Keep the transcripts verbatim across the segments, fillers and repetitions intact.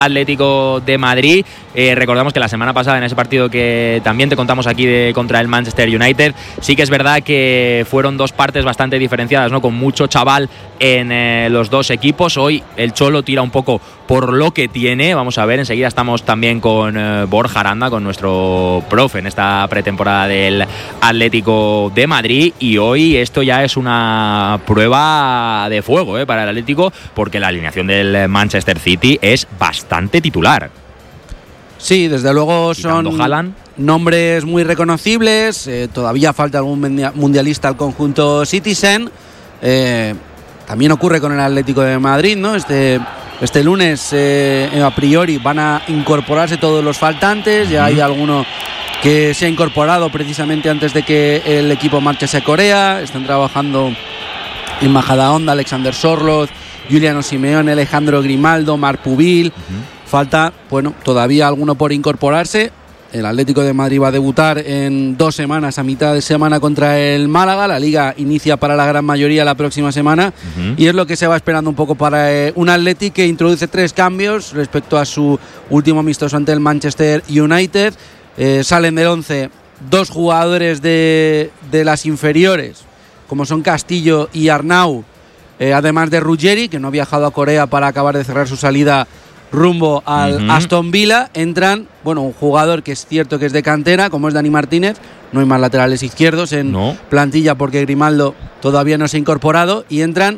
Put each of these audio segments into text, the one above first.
Atlético de Madrid. Eh, recordamos que la semana pasada, en ese partido que también te contamos aquí de, contra el Manchester United, sí que es verdad que fueron dos partes bastante diferenciadas, ¿no? Con mucho chaval en eh, los dos equipos. Hoy el Cholo tira un poco por lo que tiene. Vamos a ver, enseguida estamos también con eh, Borja Aranda, con nuestro profe en esta pretemporada del Atlético de Madrid. Y hoy esto ya es una prueba de fuego eh, para el Atlético, porque la alineación del Manchester City es bastante titular. Sí, desde luego son Haaland. Nombres muy reconocibles. Eh, todavía falta algún mundialista al conjunto Citizen. Eh, también ocurre con el Atlético de Madrid, ¿no? Este, este lunes, eh, a priori, van a incorporarse todos los faltantes. Ya hay alguno que se ha incorporado precisamente antes de que el equipo marchase a Corea. Están trabajando en Majadahonda, Alexander Sorloth, Giuliano Simeone, Alejandro Grimaldo, Marc Pubil. Uh-huh. Falta, bueno, todavía alguno por incorporarse. El Atlético de Madrid va a debutar en dos semanas, a mitad de semana, contra el Málaga. La Liga inicia para la gran mayoría la próxima semana. Uh-huh. Y es lo que se va esperando un poco para eh, un Atleti que introduce tres cambios respecto a su último amistoso ante el Manchester United. Eh, salen del once dos jugadores de, de las inferiores, como son Castillo y Arnau, eh, además de Ruggeri, que no ha viajado a Corea para acabar de cerrar su salida rumbo al uh-huh. Aston Villa. Entran, bueno, un jugador que es cierto que es de cantera, como es Dani Martínez. No hay más laterales izquierdos en no. plantilla, porque Grimaldo todavía no se ha incorporado. Y entran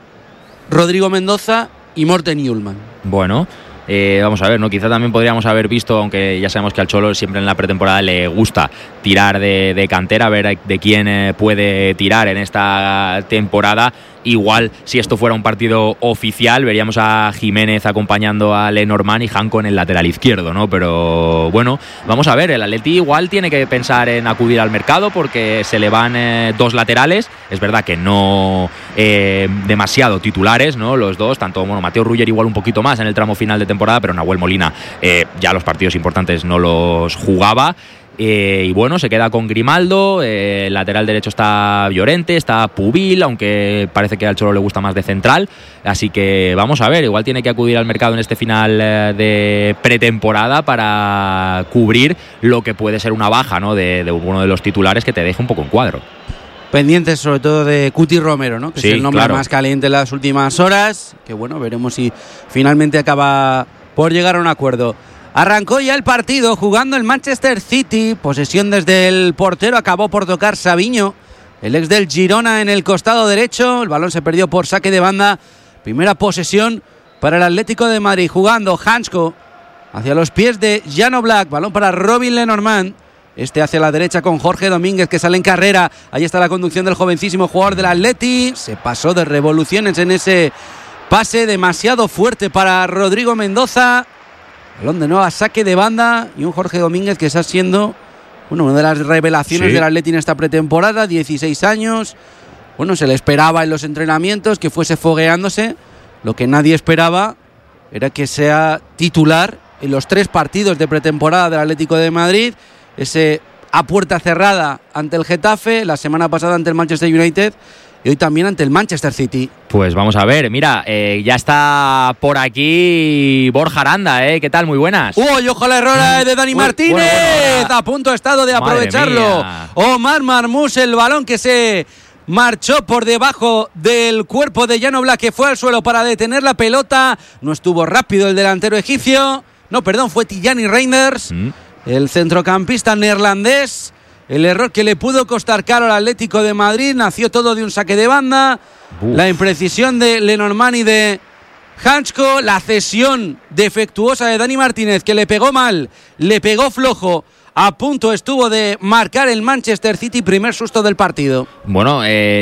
Rodrigo Mendoza y Morten Hjulmand. Bueno, Eh, vamos a ver, ¿no? Quizá también podríamos haber visto, aunque ya sabemos que al Cholo siempre en la pretemporada le gusta tirar de, de cantera, ver de quién eh, puede tirar en esta temporada. Igual, si esto fuera un partido oficial, veríamos a Jiménez acompañando a Lenormand y Janko en el lateral izquierdo, ¿no? Pero bueno, vamos a ver, el Atleti igual tiene que pensar en acudir al mercado, porque se le van eh, dos laterales. Es verdad que no eh, demasiado titulares, ¿no? Los dos, tanto, bueno, Mateo Ruller igual un poquito más en el tramo final de temporada, pero Nahuel Molina eh, ya los partidos importantes no los jugaba. Eh, y bueno, se queda con Grimaldo, eh, el lateral derecho está Llorente, está Pubil, aunque parece que al Cholo le gusta más de central, así que vamos a ver, igual tiene que acudir al mercado en este final eh, de pretemporada para cubrir lo que puede ser una baja, ¿no? de, de uno de los titulares, que te deje un poco en cuadro. Pendientes sobre todo de Cuti Romero, ¿no? Que sí, es el nombre claro. más caliente en las últimas horas, que bueno, veremos si finalmente acaba por llegar a un acuerdo. Arrancó ya el partido jugando el Manchester City, posesión desde el portero, acabó por tocar Savinho, el ex del Girona, en el costado derecho. El balón se perdió por saque de banda. Primera posesión para el Atlético de Madrid, jugando Hansko hacia los pies de Jan Oblak, balón para Robin Lenormand, este hacia la derecha con Jorge Domínguez, que sale en carrera. Ahí está la conducción del jovencísimo jugador del Atleti, se pasó de revoluciones en ese pase demasiado fuerte para Rodrigo Mendoza. Balón de nuevo a saque de banda, y un Jorge Domínguez que está siendo, bueno, una de las revelaciones sí. del Atleti en esta pretemporada, dieciséis años. Bueno, se le esperaba en los entrenamientos que fuese fogueándose. Lo que nadie esperaba era que sea titular en los tres partidos de pretemporada del Atlético de Madrid. Ese a puerta cerrada ante el Getafe, la semana pasada ante el Manchester United, y hoy también ante el Manchester City. Pues vamos a ver, mira, eh, ya está por aquí Borja Aranda, ¿eh? ¿Qué tal? Muy buenas. ¡Uy, ojo la errora de Dani Uy, Martínez! Bueno, bueno, a punto ha estado de aprovecharlo. Omar Marmús, el balón que se marchó por debajo del cuerpo de Jan Oblak, que fue al suelo para detener la pelota. No estuvo rápido el delantero egipcio. No, perdón, fue Tijani Reinders, mm. el centrocampista neerlandés. El error que le pudo costar caro al Atlético de Madrid. Nació todo de un saque de banda. Uf. La imprecisión de Lenormand y de Hansko. La cesión defectuosa de Dani Martínez, que le pegó mal, le pegó flojo. A punto estuvo de marcar el Manchester City, primer susto del partido. Bueno, eh,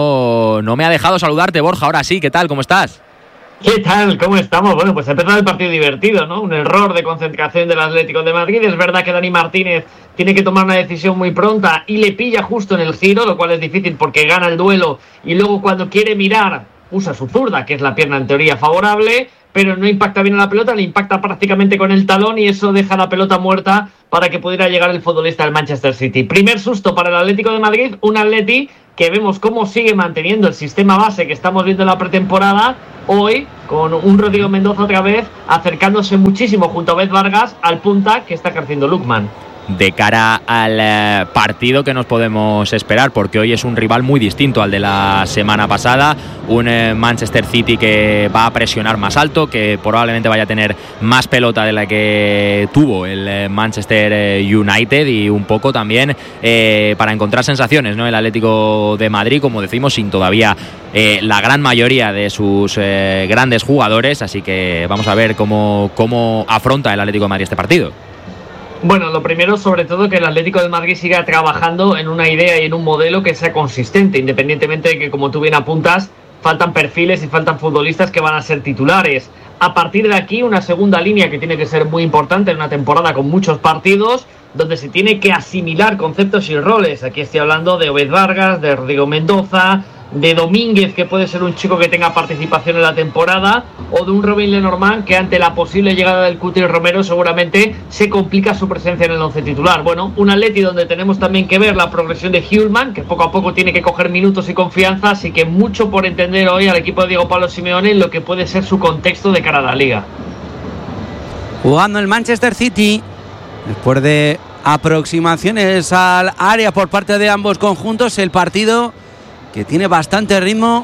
no, no me ha dejado saludarte, Borja. Ahora sí, ¿qué tal? ¿Cómo estás? ¿Qué tal? ¿Cómo estamos? Bueno, pues ha empezado el partido divertido, ¿no? Un error de concentración del Atlético de Madrid. Es verdad que Dani Martínez tiene que tomar una decisión muy pronta y le pilla justo en el giro, lo cual es difícil porque gana el duelo, y luego cuando quiere mirar usa su zurda, que es la pierna en teoría favorable, pero no impacta bien a la pelota, le impacta prácticamente con el talón, y eso deja la pelota muerta para que pudiera llegar el futbolista del Manchester City. Primer susto para el Atlético de Madrid, un Atleti que vemos cómo sigue manteniendo el sistema base que estamos viendo en la pretemporada. Hoy con un Rodrigo Mendoza otra vez acercándose muchísimo junto a Obed Vargas al punta que está ejerciendo Lookman. De cara al eh, partido que nos podemos esperar, porque hoy es un rival muy distinto al de la semana pasada, un eh, Manchester City que va a presionar más alto, que probablemente vaya a tener más pelota de la que tuvo el eh, Manchester eh, United, y un poco también eh, para encontrar sensaciones, ¿no? El Atlético de Madrid, como decimos, sin todavía eh, la gran mayoría de sus eh, grandes jugadores, así que vamos a ver cómo, cómo afronta el Atlético de Madrid este partido. Bueno, lo primero, sobre todo, que el Atlético de Madrid siga trabajando en una idea y en un modelo que sea consistente, independientemente de que, como tú bien apuntas, faltan perfiles y faltan futbolistas que van a ser titulares. A partir de aquí, una segunda línea que tiene que ser muy importante en una temporada con muchos partidos, donde se tiene que asimilar conceptos y roles. Aquí estoy hablando de Obed Vargas, de Rodrigo Mendoza, de Domínguez, que puede ser un chico que tenga participación en la temporada, o de un Robin Lenormand que ante la posible llegada del Cuti Romero seguramente se complica su presencia en el once titular. Bueno, un Atleti donde tenemos también que ver la progresión de Hjulmand, que poco a poco tiene que coger minutos y confianza, así que mucho por entender hoy al equipo de Diego Pablo Simeone en lo que puede ser su contexto de cara a la Liga. Jugando el Manchester City, después de aproximaciones al área por parte de ambos conjuntos, el partido que tiene bastante ritmo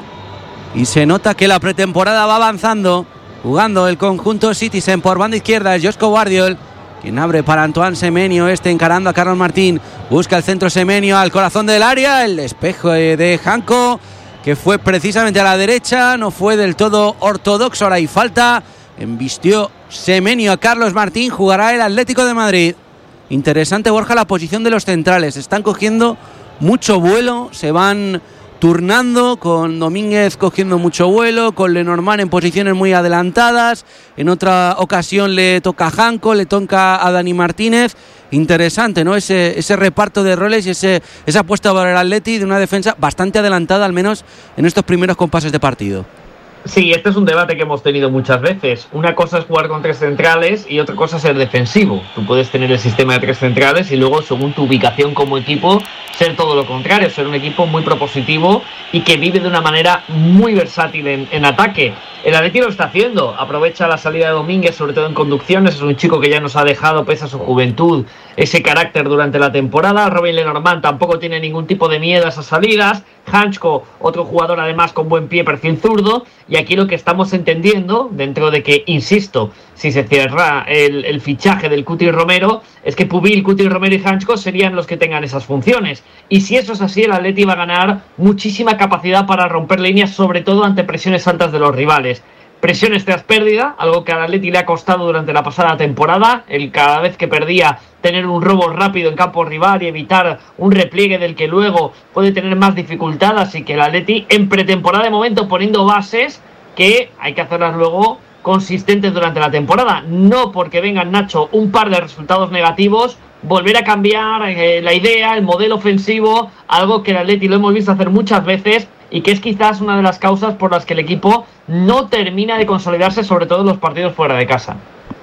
y se nota que la pretemporada va avanzando. Jugando el conjunto Citizen por banda izquierda es Josko Guardiol, quien abre para Antoine Semenyo, este encarando a Carlos Martín, busca el centro Semenyo al corazón del área, el despejo de Janko, que fue precisamente a la derecha, no fue del todo ortodoxo, ahora hay falta, embistió Semenyo a Carlos Martín, jugará el Atlético de Madrid. Interesante, Borja, la posición de los centrales, están cogiendo mucho vuelo, se van turnando, con Domínguez cogiendo mucho vuelo, con Lenormand en posiciones muy adelantadas, en otra ocasión le toca a Janko, le toca a Dani Martínez. Interesante, ¿no? Ese, ese reparto de roles y ese, esa apuesta por el Atleti de una defensa bastante adelantada, al menos en estos primeros compases de partido. Sí, este es un debate que hemos tenido muchas veces. Una cosa es jugar con tres centrales y otra cosa es ser defensivo. Tú puedes tener el sistema de tres centrales y luego, según tu ubicación como equipo, ser todo lo contrario, ser un equipo muy propositivo y que vive de una manera muy versátil en, en ataque. El Atleti lo está haciendo, aprovecha la salida de Domínguez, sobre todo en conducciones, es un chico que ya nos ha dejado, pese a su juventud, ese carácter durante la temporada. Robin Lenormand tampoco tiene ningún tipo de miedo a esas salidas. Hanchko, otro jugador además con buen pie, perfil zurdo, y aquí lo que estamos entendiendo, dentro de que, insisto, si se cierra el, el fichaje del Cuti Romero, es que Pubil, Cuti Romero y Hanchko serían los que tengan esas funciones, y si eso es así, el Atleti va a ganar muchísima capacidad para romper líneas, sobre todo ante presiones altas de los rivales. Presiones tras pérdida, algo que al Atleti le ha costado durante la pasada temporada, el cada vez que perdía tener un robo rápido en campo rival y evitar un repliegue del que luego puede tener más dificultad, así que el Atleti en pretemporada de momento poniendo bases que hay que hacerlas luego consistentes durante la temporada, no porque vengan, Nacho, un par de resultados negativos, volver a cambiar eh, la idea, el modelo ofensivo, algo que el Atleti lo hemos visto hacer muchas veces y que es quizás una de las causas por las que el equipo no termina de consolidarse, sobre todo en los partidos fuera de casa.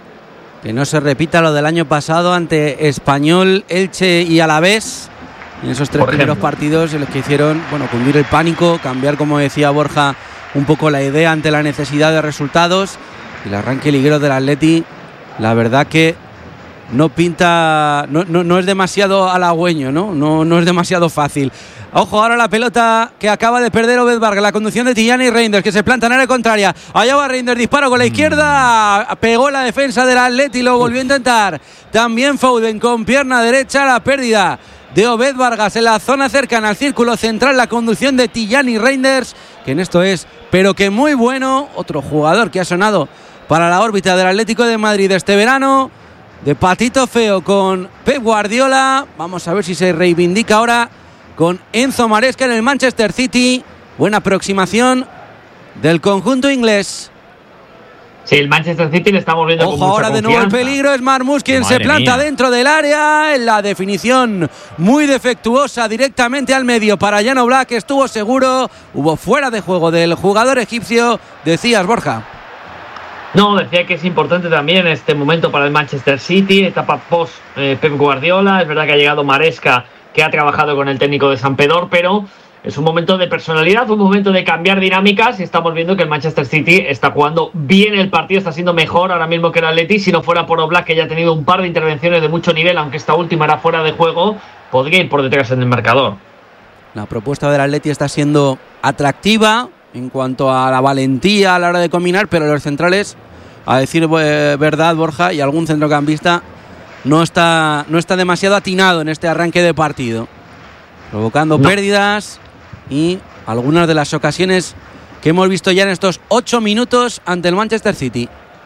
Que no se repita lo del año pasado ante Español, Elche y Alavés, en esos tres primeros partidos en los que hicieron, bueno, cundir el pánico, cambiar, como decía Borja, un poco la idea ante la necesidad de resultados. Y el arranque liguero del Atleti, la verdad que no pinta, no, no, no es demasiado halagüeño, ¿no? No, no es demasiado fácil. Ojo, ahora la pelota que acaba de perder Obed Vargas, la conducción de Tijani Reinders, que se planta en área contraria. Allá va Reinders, disparo con la izquierda, pegó la defensa del Atleti y lo volvió a intentar. También Foden con pierna derecha, la pérdida de Obed Vargas en la zona cercana al círculo central, la conducción de Tijani Reinders, que en esto es, pero que muy bueno. Otro jugador que ha sonado para la órbita del Atlético de Madrid este verano, de patito feo con Pep Guardiola. Vamos a ver si se reivindica ahora con Enzo Maresca en el Manchester City. Buena aproximación del conjunto inglés. Sí, el Manchester City le estamos viendo Ojo, con mucha ahora de confianza. nuevo el peligro, es Marmoush quien Madre se planta mía. dentro del área, en la definición muy defectuosa directamente al medio para Jan Oblak, estuvo seguro, hubo fuera de juego del jugador egipcio. Decías, Borja. No, decía que es importante también este momento para el Manchester City, etapa post eh, Pep Guardiola. Es verdad que ha llegado Maresca, que ha trabajado con el técnico de Sampdoria, pero Es un momento de personalidad, un momento de cambiar dinámicas y estamos viendo que el Manchester City está jugando bien el partido, está siendo mejor ahora mismo que el Atleti. Si no fuera por Oblak, que ya ha tenido un par de intervenciones de mucho nivel, aunque esta última era fuera de juego, podría ir por detrás en el marcador. La propuesta del Atleti está siendo atractiva en cuanto a la valentía a la hora de combinar, pero los centrales, a decir eh, verdad, Borja, y algún centrocampista no está, no está demasiado atinado en este arranque de partido, provocando no. pérdidas y algunas de las ocasiones que hemos visto ya en estos ocho minutos ante el Manchester City.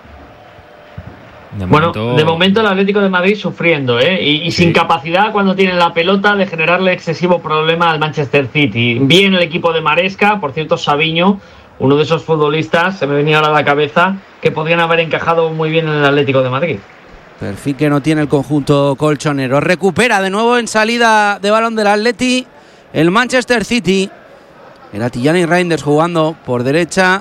De momento... Bueno, de momento el Atlético de Madrid sufriendo, ¿eh? y, y sí. sin capacidad cuando tiene la pelota de generarle excesivo problema al Manchester City. Bien el equipo de Maresca, por cierto, Savinho, uno de esos futbolistas, se me venía ahora a la cabeza, que podrían haber encajado muy bien en el Atlético de Madrid. Perfil que no tiene el conjunto colchonero. Recupera de nuevo en salida de balón del Atleti el Manchester City. Era Tijani Reinders jugando por derecha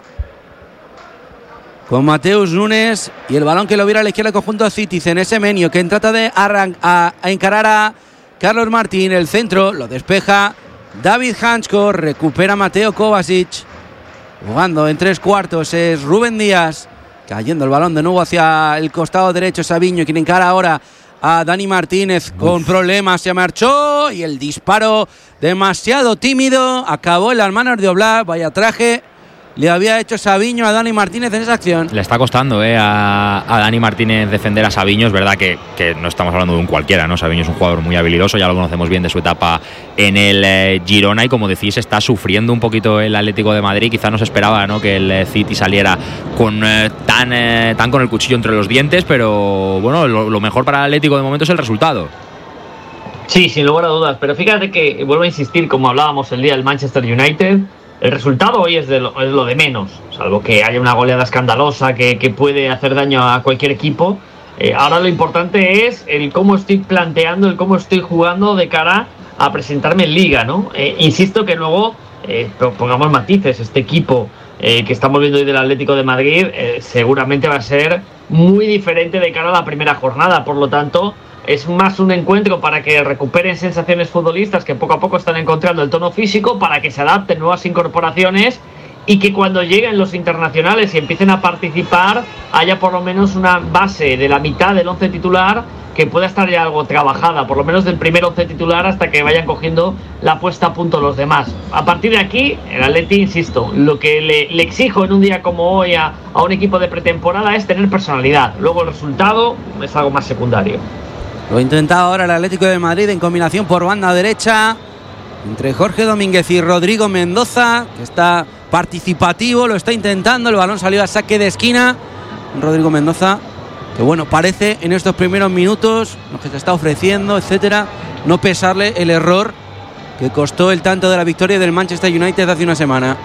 con Mateus Nunes, y el balón que lo viera a la izquierda del conjunto Citizen. Ese Menio que trata de arran- a, a encarar a Carlos Martín. El centro lo despeja David Hansko. Recupera Mateo Kovacic. Jugando en tres cuartos es Rubén Díaz. Cayendo el balón de nuevo hacia el costado derecho. Savinho, quien encara ahora a Dani Martínez. Uf. Con problemas, se marchó. Y el disparo demasiado tímido. Acabó en las manos de Oblak. Vaya traje le había hecho Savinho a Dani Martínez en esa acción. Le está costando eh, a, a Dani Martínez defender a Savinho. Es verdad que, que no estamos hablando de un cualquiera, ¿no? Savinho es un jugador muy habilidoso, ya lo conocemos bien de su etapa en el eh, Girona, y como decís, está sufriendo un poquito el Atlético de Madrid. Quizás no se esperaba, ¿no?, que el eh, City saliera con eh, tan, eh, tan con el cuchillo entre los dientes, pero bueno, lo, lo mejor para el Atlético de momento es el resultado. Sí, sin lugar a dudas, pero fíjate que, vuelvo a insistir, como hablábamos el día del Manchester United, el resultado hoy es, de lo, es lo de menos, salvo que haya una goleada escandalosa que, que puede hacer daño a cualquier equipo. Eh, ahora lo importante es el cómo estoy planteando, el cómo estoy jugando de cara a presentarme en Liga, ¿no? Eh, insisto que luego, eh, pongamos matices, este equipo eh, que estamos viendo hoy del Atlético de Madrid eh, seguramente va a ser muy diferente de cara a la primera jornada, por lo tanto es más un encuentro para que recuperen sensaciones futbolistas que poco a poco están encontrando el tono físico, para que se adapten nuevas incorporaciones y que cuando lleguen los internacionales y empiecen a participar haya por lo menos una base de la mitad del once titular que pueda estar ya algo trabajada, por lo menos del primer once titular, hasta que vayan cogiendo la puesta a punto los demás. A partir de aquí, el Atleti, insisto, lo que le, le exijo en un día como hoy a, a un equipo de pretemporada es tener personalidad. Luego el resultado es algo más secundario. Lo ha intentado ahora el Atlético de Madrid en combinación por banda derecha entre Jorge Domínguez y Rodrigo Mendoza, que está participativo, lo está intentando. El balón salió a saque de esquina. Rodrigo Mendoza, que bueno, parece en estos primeros minutos, lo que se está ofreciendo, etcétera, no pesarle el error que costó el tanto de la victoria del Manchester United hace una semana.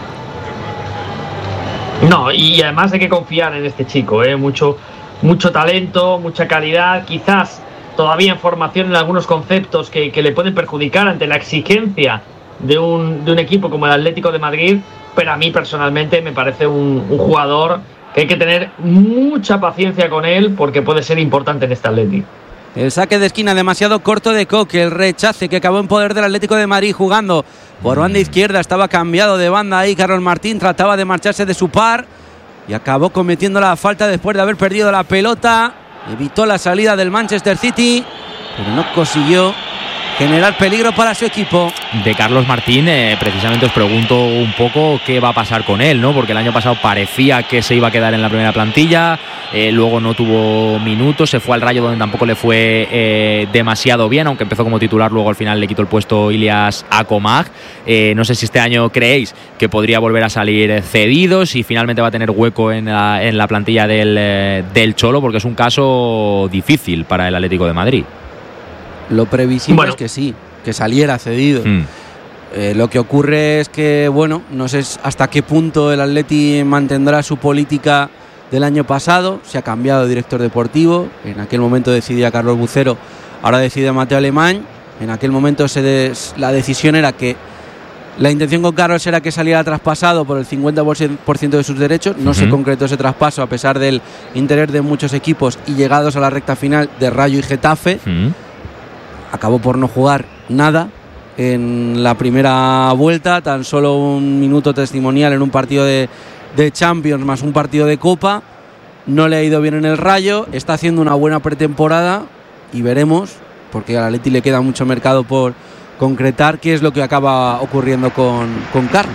No, y además hay que confiar en este chico, ¿eh? mucho, mucho talento, mucha calidad, quizás todavía en formación en algunos conceptos que, que le pueden perjudicar ante la exigencia de un, de un equipo como el Atlético de Madrid, pero a mí personalmente me parece un, un jugador que hay que tener mucha paciencia con él porque puede ser importante en este Atlético. El saque de esquina demasiado corto de Coque, el rechace que acabó en poder del Atlético de Madrid jugando por banda izquierda, estaba cambiado de banda ahí, Carlos Martín trataba de marcharse de su par y acabó cometiendo la falta después de haber perdido la pelota. Evitó la salida del Manchester City, pero no consiguió generar peligro para su equipo. De Carlos Martín, eh, precisamente os pregunto un poco qué va a pasar con él, ¿no? Porque el año pasado parecía que se iba a quedar en la primera plantilla, eh, luego no tuvo minutos, se fue al Rayo donde tampoco le fue eh, demasiado bien, aunque empezó como titular, luego al final le quitó el puesto Ilias Akomag. Eh, no sé si este año creéis que podría volver a salir cedido, si finalmente va a tener hueco en la, en la plantilla del, eh, del Cholo, porque es un caso difícil para el Atlético de Madrid. Lo previsible bueno. es que sí, que saliera cedido. Mm. Eh, lo que ocurre es que, bueno, no sé hasta qué punto el Atleti mantendrá su política del año pasado. Se ha cambiado de director deportivo. En aquel momento decidía Carlos Bucero, ahora decide Mateo Alemán. En aquel momento se des, la decisión era que la intención con Carlos era que saliera traspasado por el cincuenta por ciento de sus derechos. No uh-huh. se concretó ese traspaso a pesar del interés de muchos equipos y llegados a la recta final de Rayo y Getafe. Uh-huh. Acabó por no jugar nada en la primera vuelta, tan solo un minuto testimonial en un partido de, de Champions más un partido de Copa. No le ha ido bien en el Rayo, está haciendo una buena pretemporada y veremos, porque al Atleti le queda mucho mercado por concretar, qué es lo que acaba ocurriendo con, con Carlos.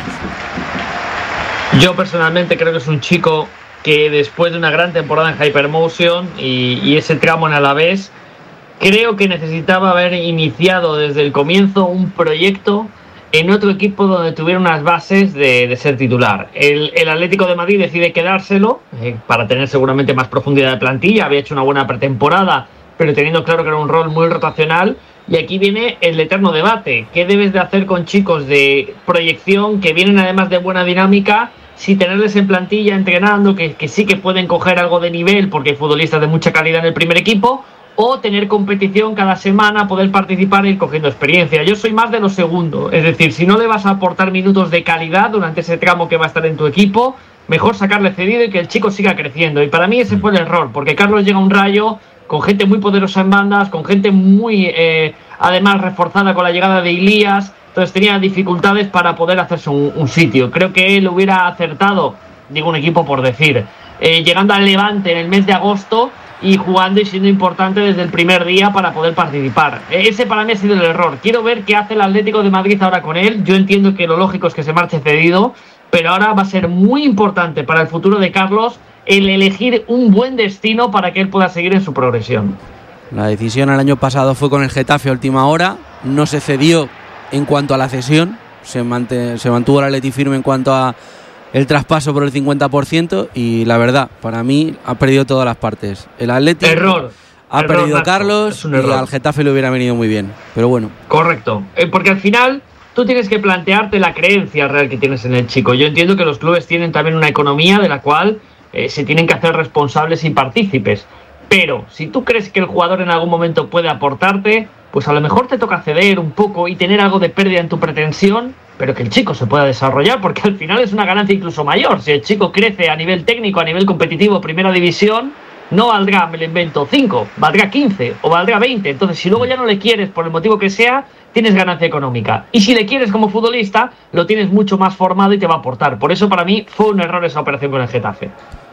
Yo personalmente creo que es un chico que después de una gran temporada en Hypermotion y, y ese tramo en Alavés, creo que necesitaba haber iniciado desde el comienzo un proyecto en otro equipo donde tuviera unas bases de, de ser titular. El, el Atlético de Madrid decide quedárselo eh, para tener seguramente más profundidad de plantilla, había hecho una buena pretemporada, pero teniendo claro que era un rol muy rotacional. Y aquí viene el eterno debate. ¿Qué debes de hacer con chicos de proyección que vienen además de buena dinámica, si tenerles en plantilla entrenando, que, que sí que pueden coger algo de nivel porque hay futbolistas de mucha calidad en el primer equipo, o tener competición cada semana, poder participar e ir cogiendo experiencia? Yo soy más de lo segundo. Es decir, si no le vas a aportar minutos de calidad durante ese tramo que va a estar en tu equipo, mejor sacarle cedido y que el chico siga creciendo. Y para mí ese fue el error, porque Carlos llega a un Rayo con gente muy poderosa en bandas, con gente muy, eh, además, reforzada con la llegada de Ilías, entonces tenía dificultades para poder hacerse un, un sitio. Creo que él hubiera acertado, digo un equipo por decir, eh, llegando al Levante en el mes de agosto y jugando y siendo importante desde el primer día para poder participar. Ese para mí ha sido el error. Quiero ver qué hace el Atlético de Madrid ahora con él. Yo entiendo que lo lógico es que se marche cedido, pero ahora va a ser muy importante para el futuro de Carlos el elegir un buen destino para que él pueda seguir en su progresión. La decisión el año pasado fue con el Getafe a última hora, no se cedió en cuanto a la cesión, se, mant- se mantuvo el Atleti firme en cuanto a el traspaso por el cincuenta por ciento y la verdad, para mí ha perdido todas las partes. El Atleti error, ha error, perdido a Nacho, Carlos y al Getafe le hubiera venido muy bien, pero bueno. Correcto, eh, porque al final tú tienes que plantearte la creencia real que tienes en el chico. Yo entiendo que los clubes tienen también una economía de la cual Eh, se tienen que hacer responsables y partícipes, pero si tú crees que el jugador en algún momento puede aportarte, pues a lo mejor te toca ceder un poco y tener algo de pérdida en tu pretensión, pero que el chico se pueda desarrollar, porque al final es una ganancia incluso mayor. Si el chico crece a nivel técnico, a nivel competitivo, primera división, no valdrá, me lo invento, cinco, valdrá quince o valdrá veinte. Entonces, si luego ya no le quieres por el motivo que sea, tienes ganancia económica. Y si le quieres como futbolista, lo tienes mucho más formado y te va a aportar. Por eso, para mí, fue un error esa operación con el Getafe.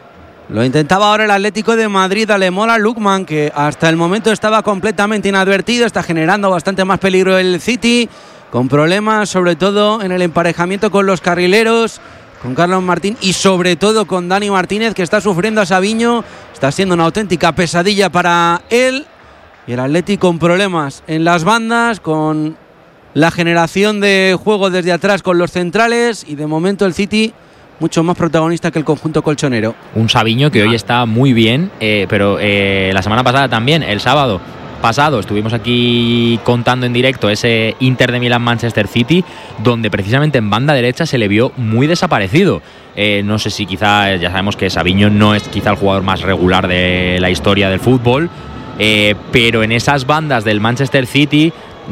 Lo intentaba ahora el Atlético de Madrid, a Ademola Lookman, que hasta el momento estaba completamente inadvertido, está generando bastante más peligro el City, con problemas sobre todo en el emparejamiento con los carrileros, con Carlos Martín y sobre todo con Dani Martínez, que está sufriendo a Savinho, está siendo una auténtica pesadilla para él, y el Atlético con problemas en las bandas, con la generación de juego desde atrás con los centrales, y de momento el City mucho más protagonista que el conjunto colchonero. Un Savinho que hoy está muy bien, eh, pero eh, la semana pasada también, el sábado pasado, estuvimos aquí contando en directo ese Inter de Milán-Manchester City, donde precisamente en banda derecha se le vio muy desaparecido. Eh, no sé si quizá, ya sabemos que Savinho no es quizá el jugador más regular de la historia del fútbol, eh, pero en esas bandas del Manchester City,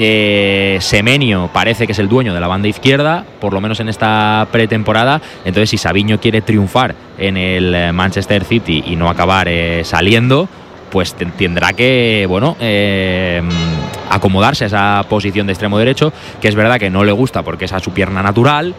Eh, Semenyo parece que es el dueño de la banda izquierda, por lo menos en esta pretemporada. Entonces, si Savinho quiere triunfar en el Manchester City y no acabar eh, saliendo, pues tendrá que, bueno, eh, acomodarse a esa posición de extremo derecho, que es verdad que no le gusta porque es a su pierna natural,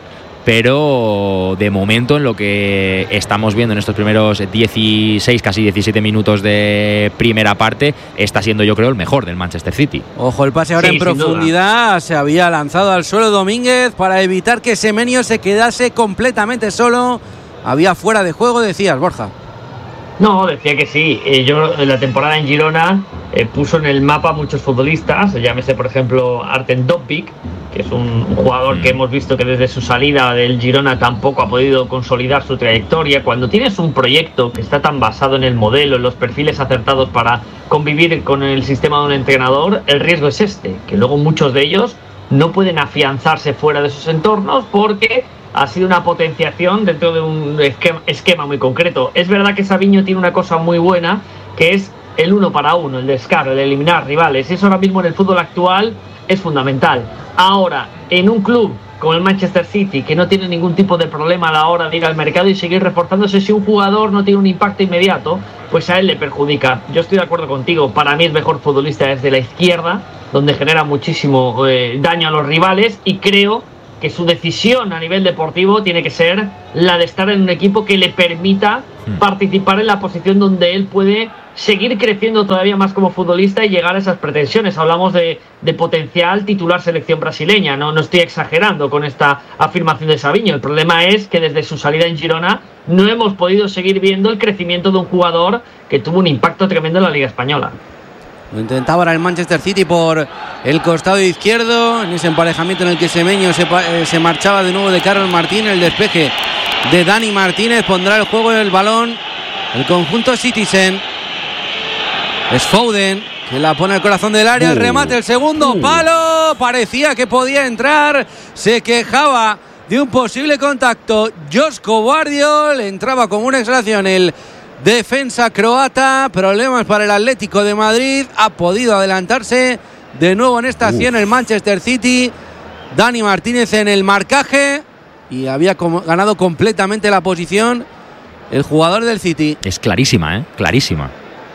pero de momento en lo que estamos viendo en estos primeros dieciséis, casi diecisiete minutos de primera parte, está siendo, yo creo, el mejor del Manchester City. Ojo, el pase ahora sí, en profundidad, se había lanzado al suelo Domínguez para evitar que Semenyo se quedase completamente solo. Había fuera de juego, decías, Borja. No, decía que sí. Eh, yo en la temporada en Girona eh, puso en el mapa muchos futbolistas, llámese por ejemplo Artem Dopik, que es un, un jugador mm. que hemos visto que desde su salida del Girona tampoco ha podido consolidar su trayectoria. Cuando tienes un proyecto que está tan basado en el modelo, en los perfiles acertados para convivir con el sistema de un entrenador, el riesgo es este, que luego muchos de ellos no pueden afianzarse fuera de sus entornos porque ha sido una potenciación dentro de un esquema, esquema muy concreto. Es verdad que Savinho tiene una cosa muy buena, que es el uno para uno, el descaro, el eliminar rivales. Eso ahora mismo en el fútbol actual es fundamental. Ahora, en un club como el Manchester City, que no tiene ningún tipo de problema a la hora de ir al mercado y seguir reforzándose, si un jugador no tiene un impacto inmediato, pues a él le perjudica. Yo estoy de acuerdo contigo, para mí el mejor futbolista es de la izquierda, donde genera muchísimo eh, daño a los rivales, y creo que su decisión a nivel deportivo tiene que ser la de estar en un equipo que le permita mm. participar en la posición donde él puede seguir creciendo todavía más como futbolista y llegar a esas pretensiones. Hablamos de, de potencial titular selección brasileña, no, no estoy exagerando con esta afirmación de Savinho. El problema es que desde su salida en Girona no hemos podido seguir viendo el crecimiento de un jugador que tuvo un impacto tremendo en la Liga Española. Lo intentaba ahora el Manchester City por el costado izquierdo, en ese emparejamiento en el que Semenyo se, eh, se marchaba de nuevo de Carlos Martínez. El despeje de Dani Martínez pondrá el juego en el balón el conjunto Citizen. Es Foden, que la pone al corazón del área, uh, el remate, el segundo uh. palo, parecía que podía entrar, se quejaba de un posible contacto Josko Gvardiol, entraba como una exhalación el defensa croata. Problemas para el Atlético de Madrid, ha podido adelantarse de nuevo en esta acción el Manchester City. Dani Martínez en el marcaje y había com- ganado completamente la posición el jugador del City. Es clarísima, ¿eh? Clarísima.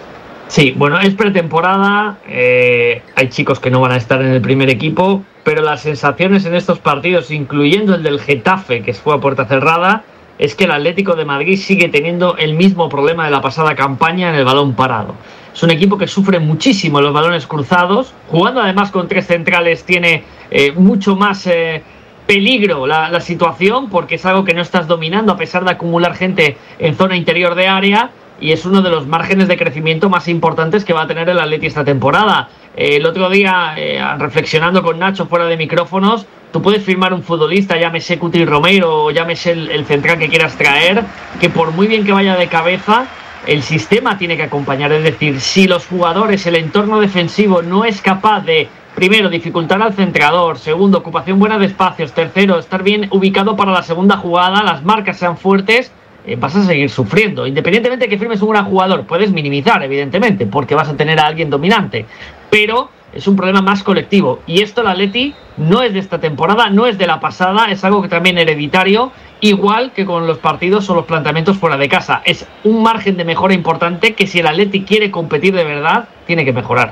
Sí, bueno, es pretemporada, eh, hay chicos que no van a estar en el primer equipo, pero las sensaciones en estos partidos, incluyendo el del Getafe, que fue a puerta cerrada, es que el Atlético de Madrid sigue teniendo el mismo problema de la pasada campaña en el balón parado. Es un equipo que sufre muchísimo los balones cruzados, jugando además con tres centrales tiene eh, mucho más eh, peligro la, la situación, porque es algo que no estás dominando a pesar de acumular gente en zona interior de área, y es uno de los márgenes de crecimiento más importantes que va a tener el Atleti esta temporada. Eh, el otro día, eh, reflexionando con Nacho fuera de micrófonos, tú puedes firmar un futbolista, llámese Cuti Romero o llámese el, el central que quieras traer, que por muy bien que vaya de cabeza, el sistema tiene que acompañar. Es decir, si los jugadores, el entorno defensivo no es capaz de, primero, dificultar al centrador, segundo, ocupación buena de espacios, tercero, estar bien ubicado para la segunda jugada, las marcas sean fuertes, eh, vas a seguir sufriendo. Independientemente de que firmes un gran jugador, puedes minimizar, evidentemente, porque vas a tener a alguien dominante, pero es un problema más colectivo, y esto el Atleti no es de esta temporada, no es de la pasada, es algo que también hereditario, igual que con los partidos o los planteamientos fuera de casa. Es un margen de mejora importante que, si el Atleti quiere competir de verdad, tiene que mejorar.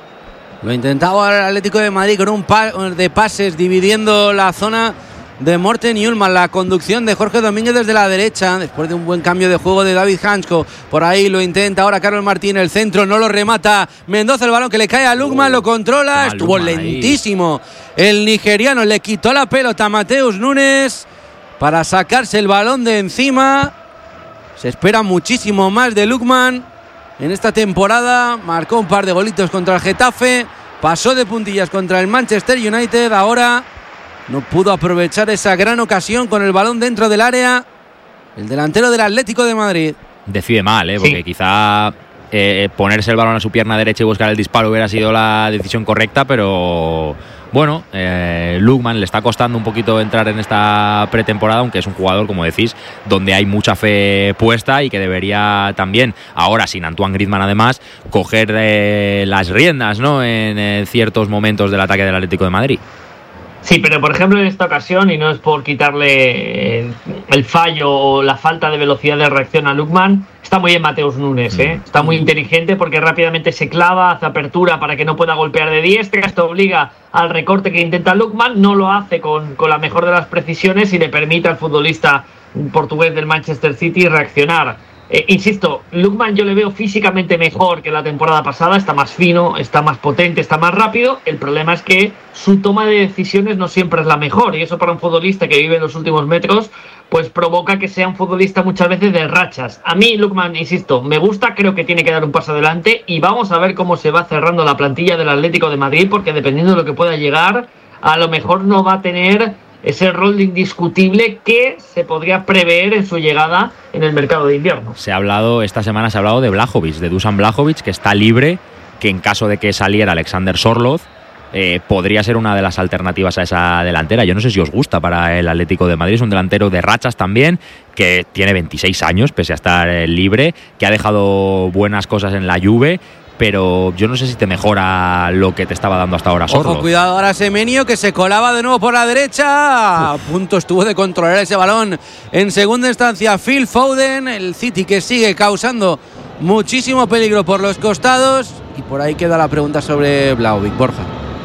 Lo intentaba el Atlético de Madrid con un par de pases dividiendo la zona de Morten Hjulmand, la conducción de Jorge Domínguez desde la derecha, después de un buen cambio de juego de David Hansko. Por ahí lo intenta ahora Carlos Martín, el centro no lo remata Mendoza, el balón que le cae a Lukman, oh, lo controla, estuvo lentísimo ahí el nigeriano, le quitó la pelota a Mateus Nunes para sacarse el balón de encima. Se espera muchísimo más de Lukman en esta temporada, marcó un par de golitos contra el Getafe, pasó de puntillas contra el Manchester United, ahora no pudo aprovechar esa gran ocasión con el balón dentro del área el delantero del Atlético de Madrid. Decide mal, ¿eh? Porque sí, quizá eh, ponerse el balón a su pierna derecha y buscar el disparo hubiera sido la decisión correcta, pero bueno, eh, Lukman le está costando un poquito entrar en esta pretemporada, aunque es un jugador, como decís, donde hay mucha fe puesta y que debería también, ahora sin Antoine Griezmann además, coger eh, las riendas, ¿no?, en eh, ciertos momentos del ataque del Atlético de Madrid. Sí, pero por ejemplo en esta ocasión, y no es por quitarle el fallo o la falta de velocidad de reacción a Lukman, está muy bien Mateus Nunes, ¿eh? Está muy inteligente porque rápidamente se clava, hace apertura para que no pueda golpear de diestra, esto obliga al recorte que intenta Lukman, no lo hace con, con la mejor de las precisiones y le permite al futbolista portugués del Manchester City reaccionar. Eh, insisto, Lukman yo le veo físicamente mejor que la temporada pasada, está más fino, está más potente, está más rápido. El problema es que su toma de decisiones no siempre es la mejor, y eso para un futbolista que vive en los últimos metros pues provoca que sea un futbolista muchas veces de rachas. A mí Lukman, insisto, me gusta, creo que tiene que dar un paso adelante, y vamos a ver cómo se va cerrando la plantilla del Atlético de Madrid, porque dependiendo de lo que pueda llegar, a lo mejor no va a tener ese rol indiscutible que se podría prever en su llegada en el mercado de invierno. Se ha hablado, esta semana se ha hablado de Vlahovic, de Dusan Vlahovic, que está libre, que en caso de que saliera Alexander Sorloth, eh, podría ser una de las alternativas a esa delantera. Yo no sé si os gusta para el Atlético de Madrid, es un delantero de rachas también, que tiene veintiséis años, pese a estar eh, libre, que ha dejado buenas cosas en la Juve, pero yo no sé si te mejora lo que te estaba dando hasta ahora Sorloth. Ojo, cuidado ahora Semenyo, que se colaba de nuevo por la derecha. A punto estuvo de controlar ese balón en segunda instancia Phil Foden. El City que sigue causando muchísimo peligro por los costados. Y por ahí queda la pregunta sobre Vlahovic, Borja.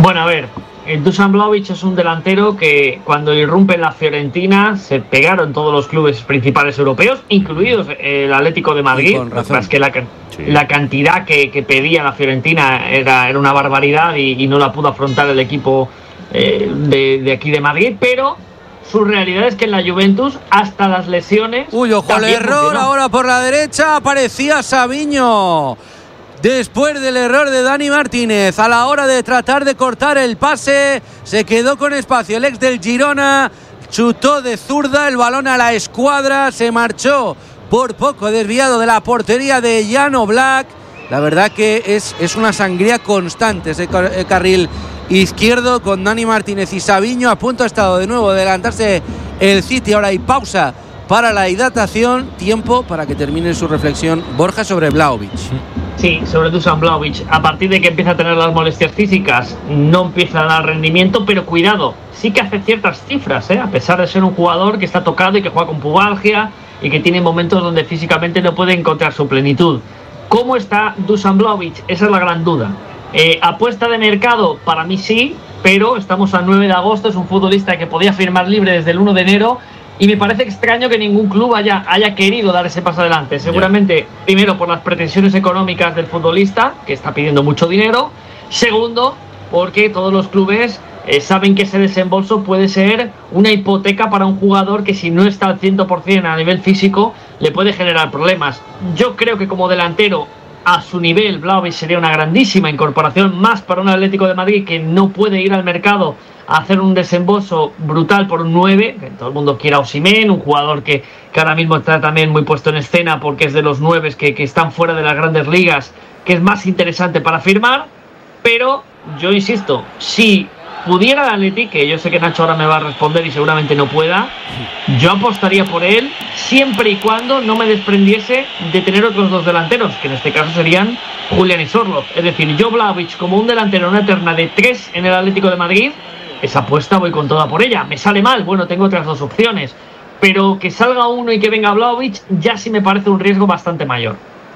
Bueno, a ver, el Dusan Vlahovic es un delantero que cuando irrumpe en la Fiorentina se pegaron todos los clubes principales europeos, incluidos el Atlético de Madrid. Más que la, sí. la cantidad que, que pedía la Fiorentina era, era una barbaridad y, y no la pudo afrontar el equipo eh, de, de aquí de Madrid, pero su realidad es que en la Juventus hasta las lesiones... Uy, ojo al error, funcionó. Ahora por la derecha aparecía Savinho. Después del error de Dani Martínez, a la hora de tratar de cortar el pase, se quedó con espacio el ex del Girona, chutó de zurda, el balón a la escuadra, se marchó por poco desviado de la portería de Jan Oblak. La verdad que es, es una sangría constante ese carril izquierdo con Dani Martínez y Savinho. A punto ha estado de nuevo de adelantarse el City. Ahora hay pausa para la hidratación, tiempo para que termine su reflexión Borja sobre Vlahovic. Sí, sobre Dusan Vlahovic. A partir de que empieza a tener las molestias físicas, no empieza a dar rendimiento, pero cuidado, sí que hace ciertas cifras, ¿eh? A pesar de ser un jugador que está tocado y que juega con pubalgia y que tiene momentos donde físicamente no puede encontrar su plenitud. ¿Cómo está Dusan Vlahovic? Esa es la gran duda. Eh, apuesta de mercado, para mí sí, pero estamos a nueve de agosto, es un futbolista que podía firmar libre desde el uno de enero. Y me parece extraño que ningún club haya, haya querido dar ese paso adelante. Seguramente, yeah. primero, por las pretensiones económicas del futbolista, que está pidiendo mucho dinero. Segundo, porque todos los clubes eh, saben que ese desembolso puede ser una hipoteca para un jugador que si no está al cien por ciento a nivel físico, le puede generar problemas. Yo creo que como delantero, a su nivel, Vlahovic sería una grandísima incorporación, más para un Atlético de Madrid que no puede ir al mercado a hacer un desembolso brutal por un nueve, que todo el mundo quiere a Osimhen, un jugador que, que ahora mismo está también muy puesto en escena porque es de los nueve que, que están fuera de las grandes ligas, que es más interesante para firmar. Pero yo insisto, si pudiera el Atleti, que yo sé que Nacho ahora me va a responder y seguramente no pueda, yo apostaría por él siempre y cuando no me desprendiese de tener otros dos delanteros, que en este caso serían Julián y Sorloth. Es decir, yo Vlahovic como un delantero, una terna de tres en el Atlético de Madrid, esa apuesta voy con toda por ella. Me sale mal, bueno, tengo otras dos opciones, pero que salga uno y que venga Vlahovic ya sí me parece un riesgo bastante mayor.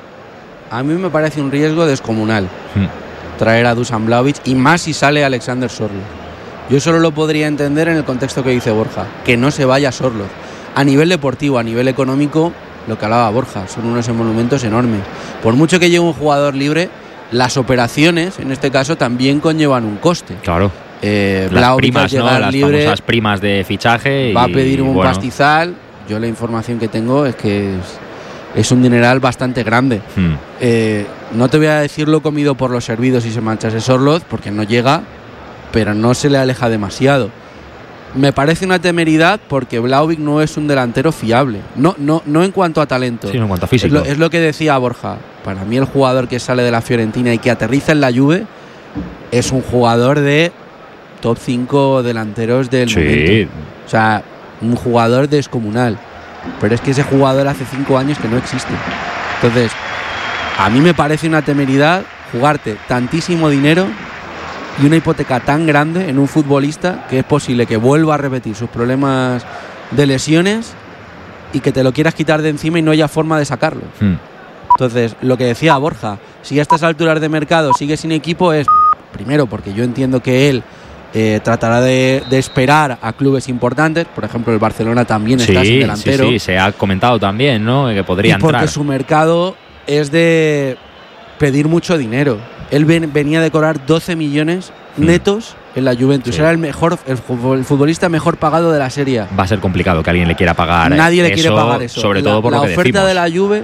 A mí me parece un riesgo descomunal hmm. traer a Dusan Vlahovic, y más si sale Alexander Sorloth. Yo solo lo podría entender en el contexto que dice Borja, que no se vaya Sorloth. A nivel deportivo, a nivel económico, lo que hablaba Borja, son unos monumentos enormes. Por mucho que llegue un jugador libre, las operaciones, en este caso, también conllevan un coste. Claro. Eh, las primas, ¿no? Las libre, famosas primas de fichaje. Va y, a pedir un bueno. pastizal. Yo la información que tengo es que es, es un dineral bastante grande. Hmm. Eh, no te voy a decir lo comido por los servidos si se manchase Sorloth, porque no llega, pero no se le aleja demasiado. Me parece una temeridad porque Vlahovic no es un delantero fiable. No, no, no en cuanto a talento. Sí, en cuanto a físico. Es lo, es lo que decía Borja. Para mí el jugador que sale de la Fiorentina y que aterriza en la Juve es un jugador de top cinco delanteros del sí. momento. O sea, un jugador descomunal. Pero es que ese jugador hace cinco años que no existe. Entonces, a mí me parece una temeridad jugarte tantísimo dinero y una hipoteca tan grande en un futbolista que es posible que vuelva a repetir sus problemas de lesiones y que te lo quieras quitar de encima y no haya forma de sacarlo. Hmm. Entonces, lo que decía Borja, si a estas alturas de mercado sigue sin equipo es, primero, porque yo entiendo que él eh, tratará de, de esperar a clubes importantes. Por ejemplo, el Barcelona también sí, está sin delantero. Sí, sí, se ha comentado también, ¿no? Que podría y entrar. Porque su mercado es de pedir mucho dinero. Él ven, venía de cobrar doce millones netos mm. en la Juventus. Sí. Era el mejor, el, el futbolista mejor pagado de la Serie A. Va a ser complicado que alguien le quiera pagar. Nadie eso, le quiere pagar eso. Sobre la, todo por la lo que oferta decimos. de la Juve,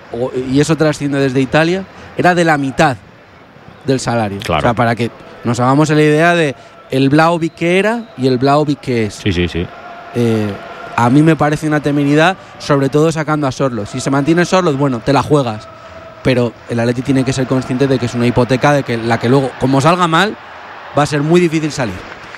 y eso trasciende desde Italia, era de la mitad del salario. Claro. O sea, para que nos hagamos la idea de el Vlahovic que era y el Vlahovic que es. Sí, sí, sí. Eh, a mí me parece una temeridad, sobre todo sacando a Sorloth. Si se mantiene Sorloth, bueno, te la juegas. Pero el Atleti tiene que ser consciente de que es una hipoteca, de que la que luego, como salga mal, va a ser muy difícil salir.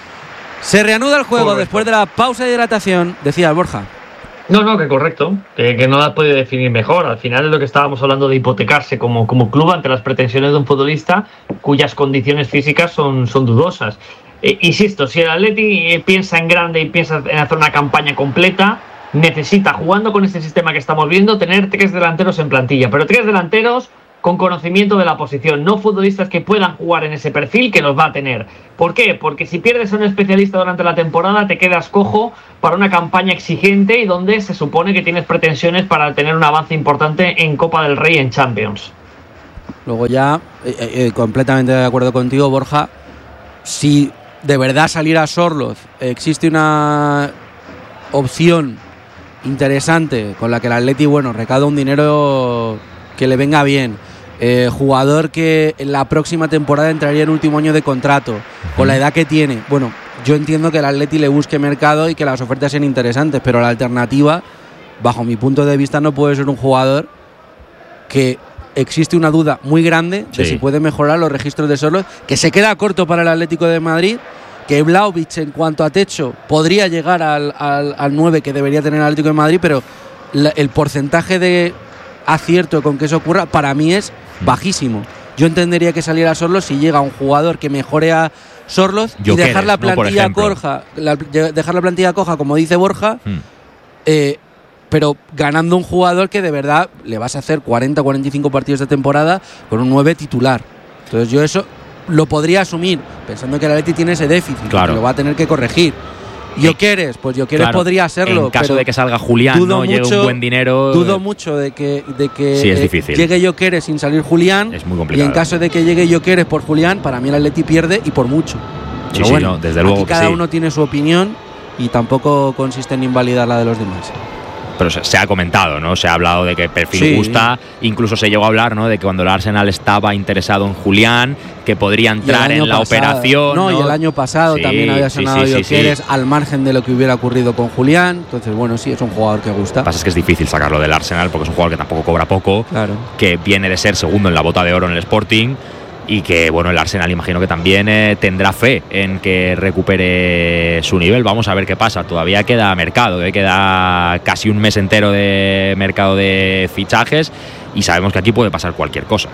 Se reanuda el juego correcto. Después de la pausa de hidratación, decía Borja. No, no, que correcto, que, que no la puede definir mejor. Al final es lo que estábamos hablando de hipotecarse como, como club ante las pretensiones de un futbolista cuyas condiciones físicas son, son dudosas. Eh, insisto, si el Atleti eh, piensa en grande y piensa en hacer una campaña completa, necesita, jugando con este sistema que estamos viendo, tener tres delanteros en plantilla, pero tres delanteros con conocimiento de la posición, no futbolistas que puedan jugar en ese perfil, que los va a tener. ¿Por qué? Porque si pierdes a un especialista durante la temporada te quedas cojo para una campaña exigente y donde se supone que tienes pretensiones para tener un avance importante en Copa del Rey y en Champions. Luego ya, eh, eh, completamente de acuerdo contigo, Borja, si de verdad salir a Sorloz existe una opción interesante con la que el Atleti, bueno, recauda un dinero que le venga bien, eh, jugador que en la próxima temporada entraría en último año de contrato, con la edad que tiene, bueno, yo entiendo que el Atleti le busque mercado y que las ofertas sean interesantes, pero la alternativa, bajo mi punto de vista, no puede ser un jugador que existe una duda muy grande de sí. si puede mejorar los registros de Sorloz, que se queda corto para el Atlético de Madrid, que Vlahovic en cuanto a techo podría llegar al, al, al nueve que debería tener el Atlético de Madrid, pero la, el porcentaje de acierto con que eso ocurra para mí es bajísimo. Yo entendería que saliera Sorloz si llega un jugador que mejore a Sorloz y dejar la plantilla no, coja, la, dejar la plantilla coja, como dice Borja, hmm. eh, pero ganando un jugador que de verdad le vas a hacer cuarenta, cuarenta y cinco partidos de temporada con un nueve titular. Entonces yo eso lo podría asumir, pensando que el Atleti tiene ese déficit, claro. que lo va a tener que corregir. Gyökeres, pues Gyökeres claro, podría serlo. En caso pero de que salga Julián, no llegue un buen dinero. Dudo mucho de que, de que sí, es difícil. llegue Gyökeres sin salir Julián. Es muy complicado. Y en caso de que llegue Gyökeres por Julián, para mí el Atleti pierde y por mucho. Sí, pero sí, bueno, no, desde luego aquí que cada sí. uno tiene su opinión y tampoco consiste en invalidar la de los demás. Pero se, se ha comentado, ¿no? Se ha hablado de que el perfil sí. gusta, incluso se llegó a hablar, ¿no? De que cuando el Arsenal estaba interesado en Julián, que podría entrar en la pasado, operación. No, ¿no? y el año pasado sí, también había sonado sí, sí, Gyökeres sí, sí. al margen de lo que hubiera ocurrido con Julián. Entonces, bueno, sí, es un jugador que gusta. Lo que pasa es que es difícil sacarlo del Arsenal porque es un jugador que tampoco cobra poco, claro. que viene de ser segundo en la bota de oro en el Sporting. Y que, bueno, el Arsenal imagino que también eh, tendrá fe en que recupere su nivel. Vamos a ver qué pasa. Todavía queda mercado, eh, queda casi un mes entero de mercado de fichajes y sabemos que aquí puede pasar cualquier cosa.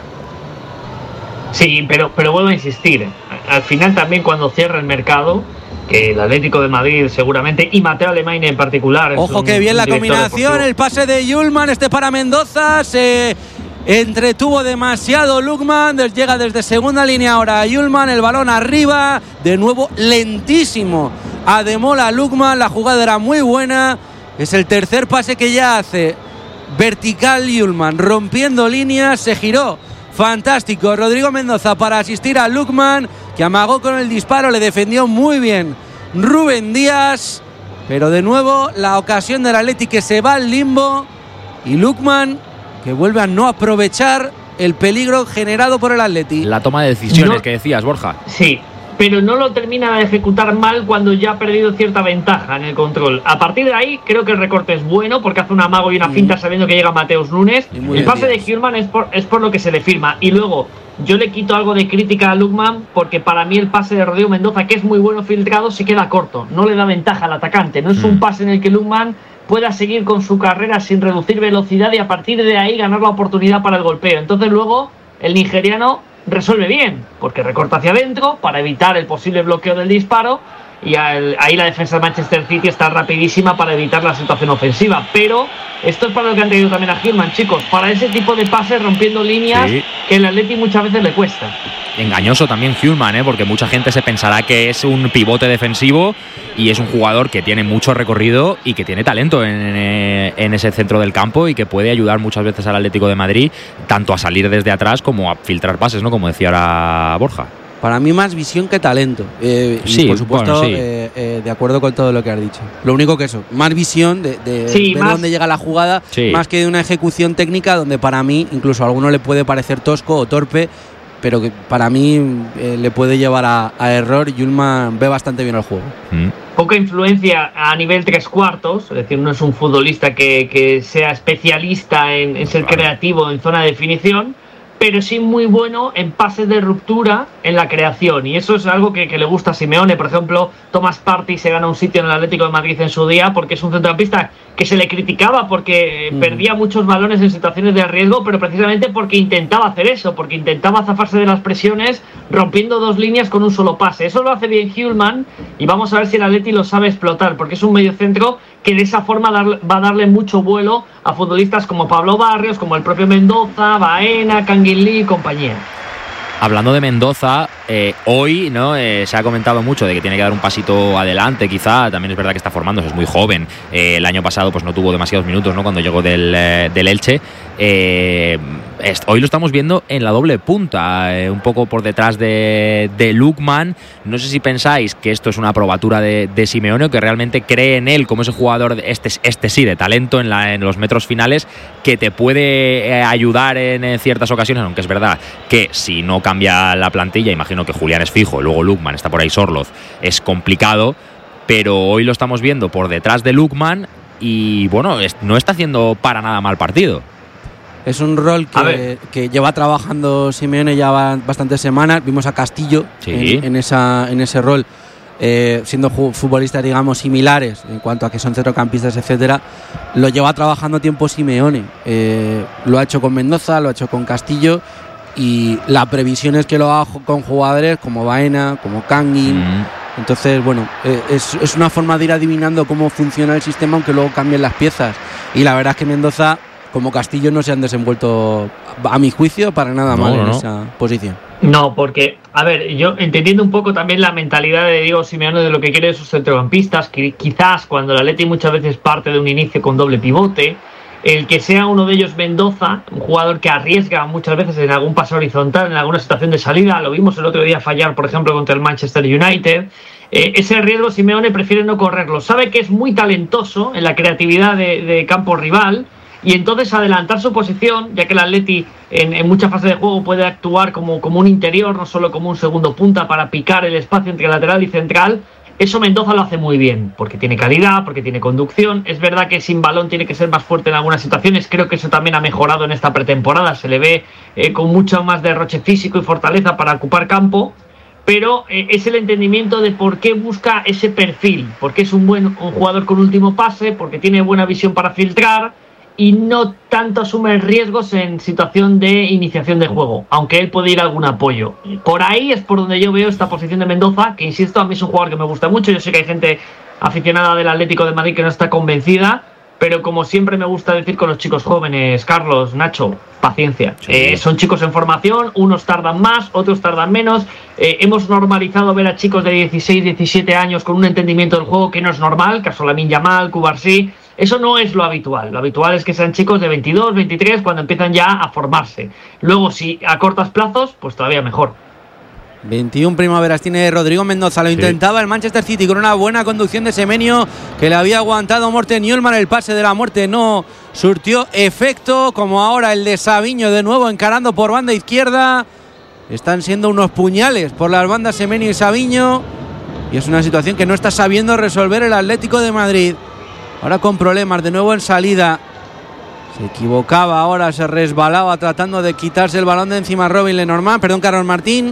Sí, pero, pero vuelvo a insistir. Al final también cuando cierra el mercado, que el Atlético de Madrid seguramente y Mateo Alemany en particular. Ojo un, que bien la combinación, deportivo. El pase de Yulman, este para Mendoza, se entretuvo demasiado Lukman, llega desde segunda línea ahora Yulman, el balón arriba, de nuevo lentísimo Ademola Lukman, la jugada era muy buena, es el tercer pase que ya hace, vertical Yulman, rompiendo líneas, se giró, fantástico, Rodrigo Mendoza para asistir a Lukman, que amagó con el disparo, le defendió muy bien Rubén Díaz, pero de nuevo la ocasión del Atleti que se va al limbo y Lukman que vuelve a no aprovechar el peligro generado por el Atleti. La toma de decisiones no, que decías, Borja. Sí, pero no lo termina de ejecutar mal cuando ya ha perdido cierta ventaja en el control. A partir de ahí, creo que el recorte es bueno porque hace un amago y una finta sabiendo que llega Mateus Nunes. El pase de Hjulman es por, es por lo que se le firma. Y luego, yo le quito algo de crítica a Lukman porque para mí el pase de Rodrigo Mendoza, que es muy bueno filtrado, se queda corto. No le da ventaja al atacante. No es un pase en el que Lukman pueda seguir con su carrera sin reducir velocidad y a partir de ahí ganar la oportunidad para el golpeo. Entonces luego el nigeriano resuelve bien, porque recorta hacia adentro para evitar el posible bloqueo del disparo y al, ahí la defensa de Manchester City está rapidísima para evitar la situación ofensiva. Pero esto es para lo que han tenido también a Hjulman, chicos, para ese tipo de pases rompiendo líneas sí. que el Atleti muchas veces le cuesta. Engañoso también Hjulman, ¿eh? Porque mucha gente se pensará que es un pivote defensivo y es un jugador que tiene mucho recorrido y que tiene talento en, en ese centro del campo y que puede ayudar muchas veces al Atlético de Madrid tanto a salir desde atrás como a filtrar pases, ¿no? Como decía ahora Borja. Para mí más visión que talento. Eh, sí, y por supuesto, bueno, sí. eh, eh, de acuerdo con todo lo que has dicho. Lo único que eso, más visión de, de sí, ver más, dónde llega la jugada, sí. más que de una ejecución técnica donde para mí, incluso a alguno le puede parecer tosco o torpe, pero que para mí eh, le puede llevar a, a error. Hjulman ve bastante bien el juego. Mm. Poca influencia a nivel tres cuartos, es decir, no es un futbolista que, que sea especialista en, en ser vale. creativo en zona de definición, pero sí muy bueno en pases de ruptura en la creación, y eso es algo que, que le gusta a Simeone. Por ejemplo, Thomas Partey se gana un sitio en el Atlético de Madrid en su día porque es un centrocampista que se le criticaba porque mm. perdía muchos balones en situaciones de riesgo, pero precisamente porque intentaba hacer eso, porque intentaba zafarse de las presiones rompiendo dos líneas con un solo pase. Eso lo hace bien Hjulman y vamos a ver si el Atleti lo sabe explotar, porque es un mediocentro que de esa forma dar, va a darle mucho vuelo a futbolistas como Pablo Barrios, como el propio Mendoza, Baena, Canguilán Finley y compañía. Hablando de Mendoza, eh, hoy no eh, se ha comentado mucho de que tiene que dar un pasito adelante, quizá. También es verdad que está formándose, es muy joven. Eh, el año pasado pues no tuvo demasiados minutos, ¿no? Cuando llegó del, eh, del Elche. Eh, est- hoy lo estamos viendo en la doble punta, eh, un poco por detrás de, de Lukman. No sé si pensáis que esto es una probatura de, de Simeone o que realmente cree en él como ese jugador, este, este sí, de talento en, la, en los metros finales, que te puede eh, ayudar en, en ciertas ocasiones, aunque es verdad que si no cambia la plantilla, imagino que Julián es fijo, luego Lukman, está por ahí Sorloz, es complicado, pero hoy lo estamos viendo por detrás de Lukman y bueno, es, no está haciendo para nada mal partido. Es un rol que, que lleva trabajando Simeone ya bastantes semanas. Vimos a Castillo sí. en, en, esa, en ese rol, eh, siendo futbolistas, digamos, similares en cuanto a que son centrocampistas, etcétera. Lo lleva trabajando tiempo Simeone. Eh, lo ha hecho con Mendoza, lo ha hecho con Castillo. Y la previsión es que lo haga con jugadores como Baena, como Kangin. Mm. Entonces, bueno, eh, es, es una forma de ir adivinando cómo funciona el sistema, aunque luego cambien las piezas. Y la verdad es que Mendoza, como Castillo, no se han desenvuelto, a mi juicio, para nada no, mal en no. esa posición. No, porque, a ver, yo entendiendo un poco también la mentalidad de Diego Simeone de lo que quiere de sus centrocampistas, que quizás cuando el Atleti muchas veces parte de un inicio con doble pivote, el que sea uno de ellos Mendoza, un jugador que arriesga muchas veces en algún pase horizontal, en alguna situación de salida, lo vimos el otro día fallar, por ejemplo, contra el Manchester United, eh, ese riesgo Simeone prefiere no correrlo, sabe que es muy talentoso en la creatividad de, de campo rival, y entonces adelantar su posición, ya que el Atleti en, en muchas fases de juego puede actuar como, como un interior, no solo como un segundo punta para picar el espacio entre lateral y central. Eso Mendoza lo hace muy bien, porque tiene calidad, porque tiene conducción. Es verdad que sin balón tiene que ser más fuerte en algunas situaciones. Creo que eso también ha mejorado en esta pretemporada. Se le ve eh, con mucho más derroche físico y fortaleza para ocupar campo. Pero eh, es el entendimiento de por qué busca ese perfil. Porque es un buen un jugador con último pase, porque tiene buena visión para filtrar y no tanto asume riesgos en situación de iniciación de juego, aunque él puede ir a algún apoyo. Por ahí es por donde yo veo esta posición de Mendoza, que insisto, a mí es un jugador que me gusta mucho. Yo sé que hay gente aficionada del Atlético de Madrid que no está convencida, pero como siempre me gusta decir con los chicos jóvenes, Carlos, Nacho, paciencia. Sí. Eh, son chicos en formación, unos tardan más, otros tardan menos. Eh, hemos normalizado ver a chicos de dieciséis, diecisiete años con un entendimiento del juego que no es normal, caso Lamine Yamal, Cubarsí. Eso no es lo habitual. Lo habitual es que sean chicos de veintidós, veintitrés cuando empiezan ya a formarse. Luego, si a cortos plazos, pues todavía mejor. veintiuna primaveras tiene Rodrigo Mendoza. Lo sí. intentaba el Manchester City con una buena conducción de Semenyo, que le había aguantado Morten Hjulmand. El pase de la muerte no surtió efecto, como ahora el de Savinho de nuevo encarando por banda izquierda. Están siendo unos puñales por las bandas Semenyo y Savinho, y es una situación que no está sabiendo resolver el Atlético de Madrid. Ahora con problemas, de nuevo en salida. Se equivocaba ahora, se resbalaba tratando de quitarse el balón de encima Robin Lenormand, perdón, Carlos Martín.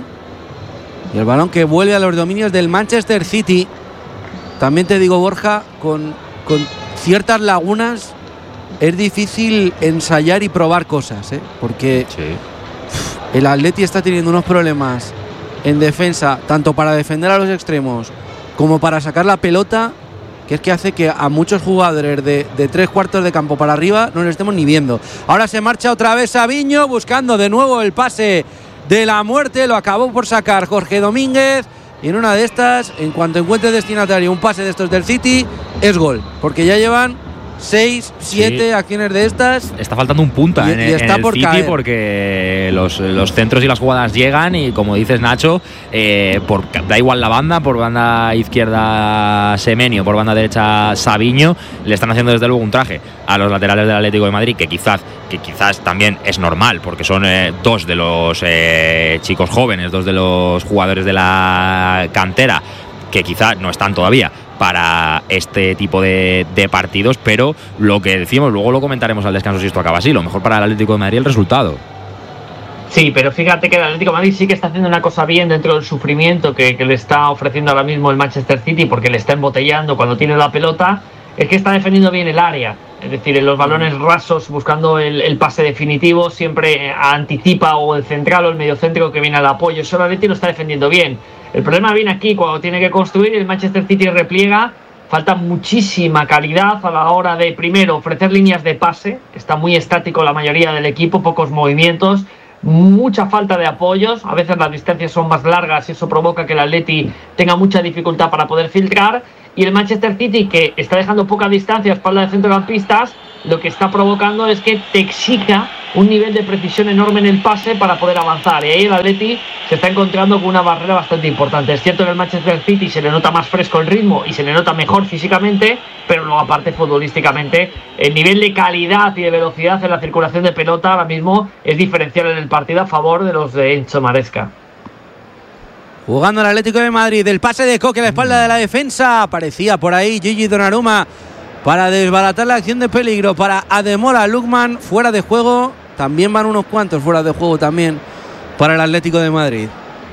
Y el balón que vuelve a los dominios del Manchester City. También te digo, Borja, con, con ciertas lagunas es difícil ensayar y probar cosas, ¿eh? Porque sí. pff, el Atleti está teniendo unos problemas en defensa, tanto para defender a los extremos como para sacar la pelota, que es que hace que a muchos jugadores de, de tres cuartos de campo para arriba no los estemos ni viendo. Ahora se marcha otra vez Savinho, buscando de nuevo el pase de la muerte. Lo acabó por sacar Jorge Domínguez, y en una de estas, en cuanto encuentre destinatario un pase de estos del City, es gol, porque ya llevan seis, siete sí. acciones de estas. Está faltando un punta y, en, y está en el por City caer. Porque los, los centros y las jugadas llegan, y como dices, Nacho, eh, por, da igual la banda, por banda izquierda Semenyo, por banda derecha Savinho, le están haciendo desde luego un traje a los laterales del Atlético de Madrid, que quizás que quizás también es normal, porque son eh, dos de los eh, chicos jóvenes, dos de los jugadores de la cantera, que quizás no están todavía para este tipo de, de partidos, pero lo que decimos, luego lo comentaremos al descanso si esto acaba así, lo mejor para el Atlético de Madrid el resultado. Sí, pero fíjate que el Atlético de Madrid sí que está haciendo una cosa bien dentro del sufrimiento que, que le está ofreciendo ahora mismo el Manchester City, porque le está embotellando cuando tiene la pelota, es que está defendiendo bien el área, es decir, en los balones rasos, buscando el, el pase definitivo, siempre anticipa o el central o el mediocentro que viene al apoyo. Eso el Atlético lo está defendiendo bien. El problema viene aquí cuando tiene que construir, el Manchester City repliega, falta muchísima calidad a la hora de, primero, ofrecer líneas de pase, está muy estático la mayoría del equipo, pocos movimientos, mucha falta de apoyos, a veces las distancias son más largas y eso provoca que el Atleti tenga mucha dificultad para poder filtrar, y el Manchester City, que está dejando poca distancia a espalda de centrocampistas, lo que está provocando es que te exija un nivel de precisión enorme en el pase para poder avanzar, y ahí el Atleti se está encontrando con una barrera bastante importante. Es cierto que el Manchester City se le nota más fresco el ritmo y se le nota mejor físicamente, pero luego aparte futbolísticamente el nivel de calidad y de velocidad en la circulación de pelota ahora mismo es diferencial en el partido a favor de los de Enzo Maresca. Jugando el Atlético de Madrid, el pase de Coque a la espalda de la defensa, aparecía por ahí Gigi Donnarumma para desbaratar la acción de peligro para Ademola Lookman, fuera de juego. También van unos cuantos fuera de juego también para el Atlético de Madrid.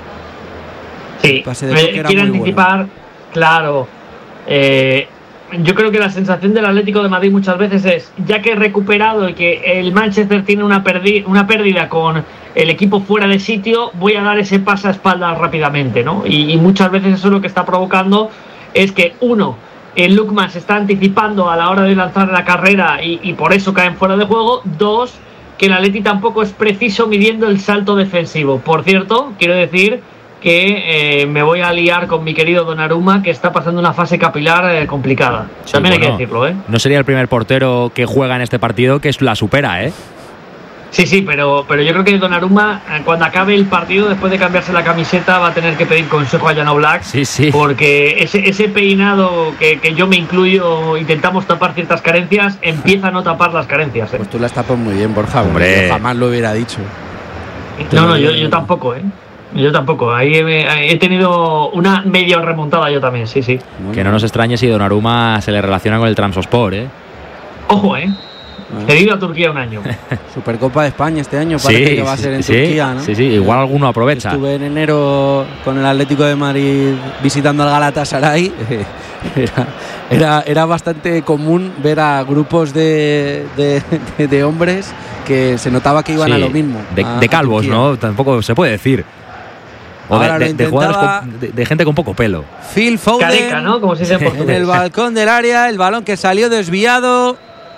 Sí, eh, quiero anticipar, bueno. claro. Eh, yo creo que la sensación del Atlético de Madrid muchas veces es, ya que he recuperado y que el Manchester tiene una, perdi- una pérdida con el equipo fuera de sitio, voy a dar ese pase a espaldas rápidamente, ¿no? Y, y muchas veces eso lo que está provocando es que, uno, el Lookman se está anticipando a la hora de lanzar la carrera y, y por eso caen fuera de juego. Dos, que el Atleti tampoco es preciso midiendo el salto defensivo. Por cierto, quiero decir que eh, me voy a liar con mi querido Donnarumma, que está pasando una fase capilar eh, complicada. Sí, También bueno, hay que decirlo, ¿eh? No sería el primer portero que juega en este partido que la supera, ¿eh? Sí, sí, pero, pero yo creo que Donnarumma, cuando acabe el partido, después de cambiarse la camiseta, va a tener que pedir consejo a Jan Oblak. Sí, sí. Porque ese, ese peinado que, que yo me incluyo, intentamos tapar ciertas carencias, empieza a no tapar las carencias, ¿eh? Pues tú las tapas muy bien, Borja. Hombre. Yo jamás lo hubiera dicho. No, no, yo, yo tampoco, ¿eh? Yo tampoco. Ahí he, he tenido una media remontada yo también, sí, sí. Bueno. Que no nos extrañe si Donnarumma se le relaciona con el Trabzonspor, ¿eh? Ojo, ¿eh? Cedido a Turquía un año. Supercopa de España este año, parece sí, que va a ser en sí, Turquía, ¿no? Sí, sí, igual alguno aprovecha. Estuve en enero con el Atlético de Madrid visitando al Galatasaray. Era, era, era bastante común ver a grupos de, de, de, de hombres que se notaba que iban sí, a lo mismo. De, a, de calvos, ¿no? Tampoco se puede decir. O de, de, de jugadores con, de, de gente con poco pelo. Phil Foden, Careca, ¿no? Como se dice en portugués. En el balcón del área, el balón que salió desviado.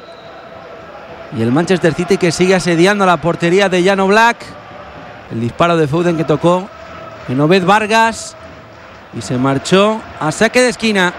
Y el Manchester City que sigue asediando la portería de Jan Oblak. El disparo de Foden que tocó en Obed Vargas y se marchó a saque de esquina.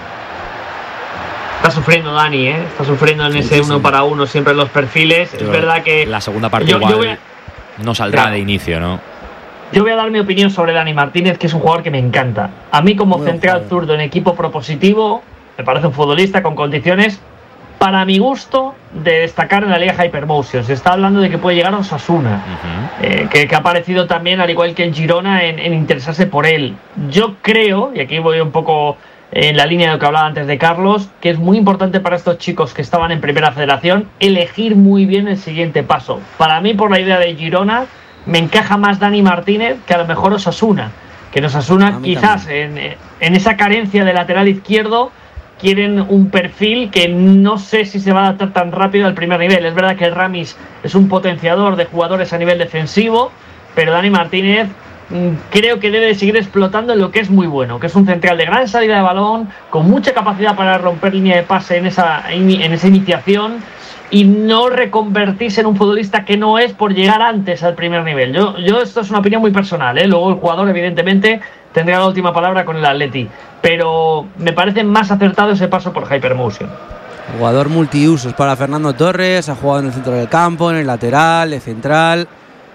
Está sufriendo Dani, ¿eh? Está sufriendo en ese uno para uno siempre en los perfiles. Yo, es verdad que la segunda parte yo, igual yo a... no saldrá claro. de inicio, ¿no? Yo voy a dar mi opinión sobre Dani Martínez, que es un jugador que me encanta. A mí como bueno, central zurdo en equipo propositivo, me parece un futbolista con condiciones, para mi gusto, de destacar en la Liga Hypermotion. Se está hablando de que puede llegar a Osasuna, uh-huh. eh, que, que ha aparecido también, al igual que en Girona, en, en interesarse por él. Yo creo, y aquí voy un poco en la línea de lo que hablaba antes de Carlos, que es muy importante para estos chicos que estaban en Primera Federación elegir muy bien el siguiente paso. Para mí, por la idea de Girona, me encaja más Dani Martínez que a lo mejor Osasuna. Que en Osasuna, quizás en, en esa carencia de lateral izquierdo, quieren un perfil que no sé si se va a adaptar tan rápido al primer nivel. Es verdad que el Ramis es un potenciador de jugadores a nivel defensivo, pero Dani Martínez mmm, creo que debe de seguir explotando en lo que es muy bueno, que es un central de gran salida de balón, con mucha capacidad para romper línea de pase en esa, en esa iniciación y no reconvertirse en un futbolista que no es por llegar antes al primer nivel. Yo, yo esto es una opinión muy personal, ¿eh? Luego el jugador evidentemente tendrá la última palabra con el Atleti, pero me parece más acertado ese paso por Hypermotion. Jugador multiusos para Fernando Torres, ha jugado en el centro del campo, en el lateral, de central,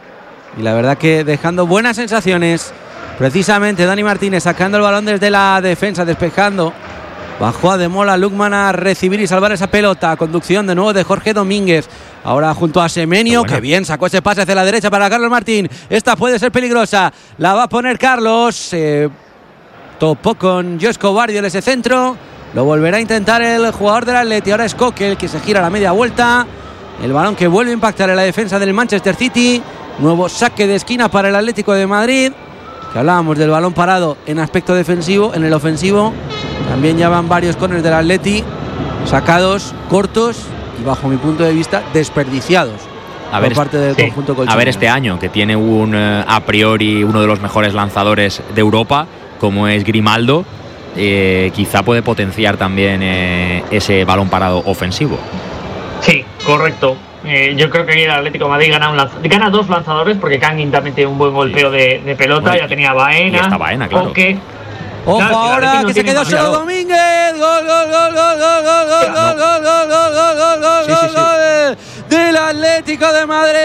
y la verdad que dejando buenas sensaciones. Precisamente Dani Martínez sacando el balón desde la defensa, despejando. Bajó Ademola Lookman a recibir y salvar esa pelota. Conducción de nuevo de Jorge Domínguez. Ahora junto a Semenyo, que bien sacó ese pase hacia la derecha para Carlos Martín. Esta puede ser peligrosa. La va a poner Carlos. Eh, topó con Josko Bardiol ese centro. Lo volverá a intentar el jugador del Atleti. Ahora es Coque el que se gira a la media vuelta. El balón que vuelve a impactar en la defensa del Manchester City. Nuevo saque de esquina para el Atlético de Madrid. Que hablábamos del balón parado en aspecto defensivo. En el ofensivo también ya van varios corners del Atleti sacados, cortos y bajo mi punto de vista desperdiciados a ver, por parte del sí. conjunto colchonero. A ver este año, que tiene un a priori uno de los mejores lanzadores de Europa, como es Grimaldo, eh, quizá puede potenciar también eh, ese balón parado ofensivo. Sí, correcto. Eh, yo creo que el Atlético de Madrid gana, un lanz- gana dos lanzadores porque Kangin también tiene un buen golpeo de, de pelota, bueno, ya tenía Baena. Y está Baena, claro. Aunque, Ojo claro, ahora que se quedó solo Domínguez. Gol, gol, gol, gol, gol, gol, gol, gol, gol, gol, gol, gol, gol, gol, sí, sí, sí. del Atlético de Madrid.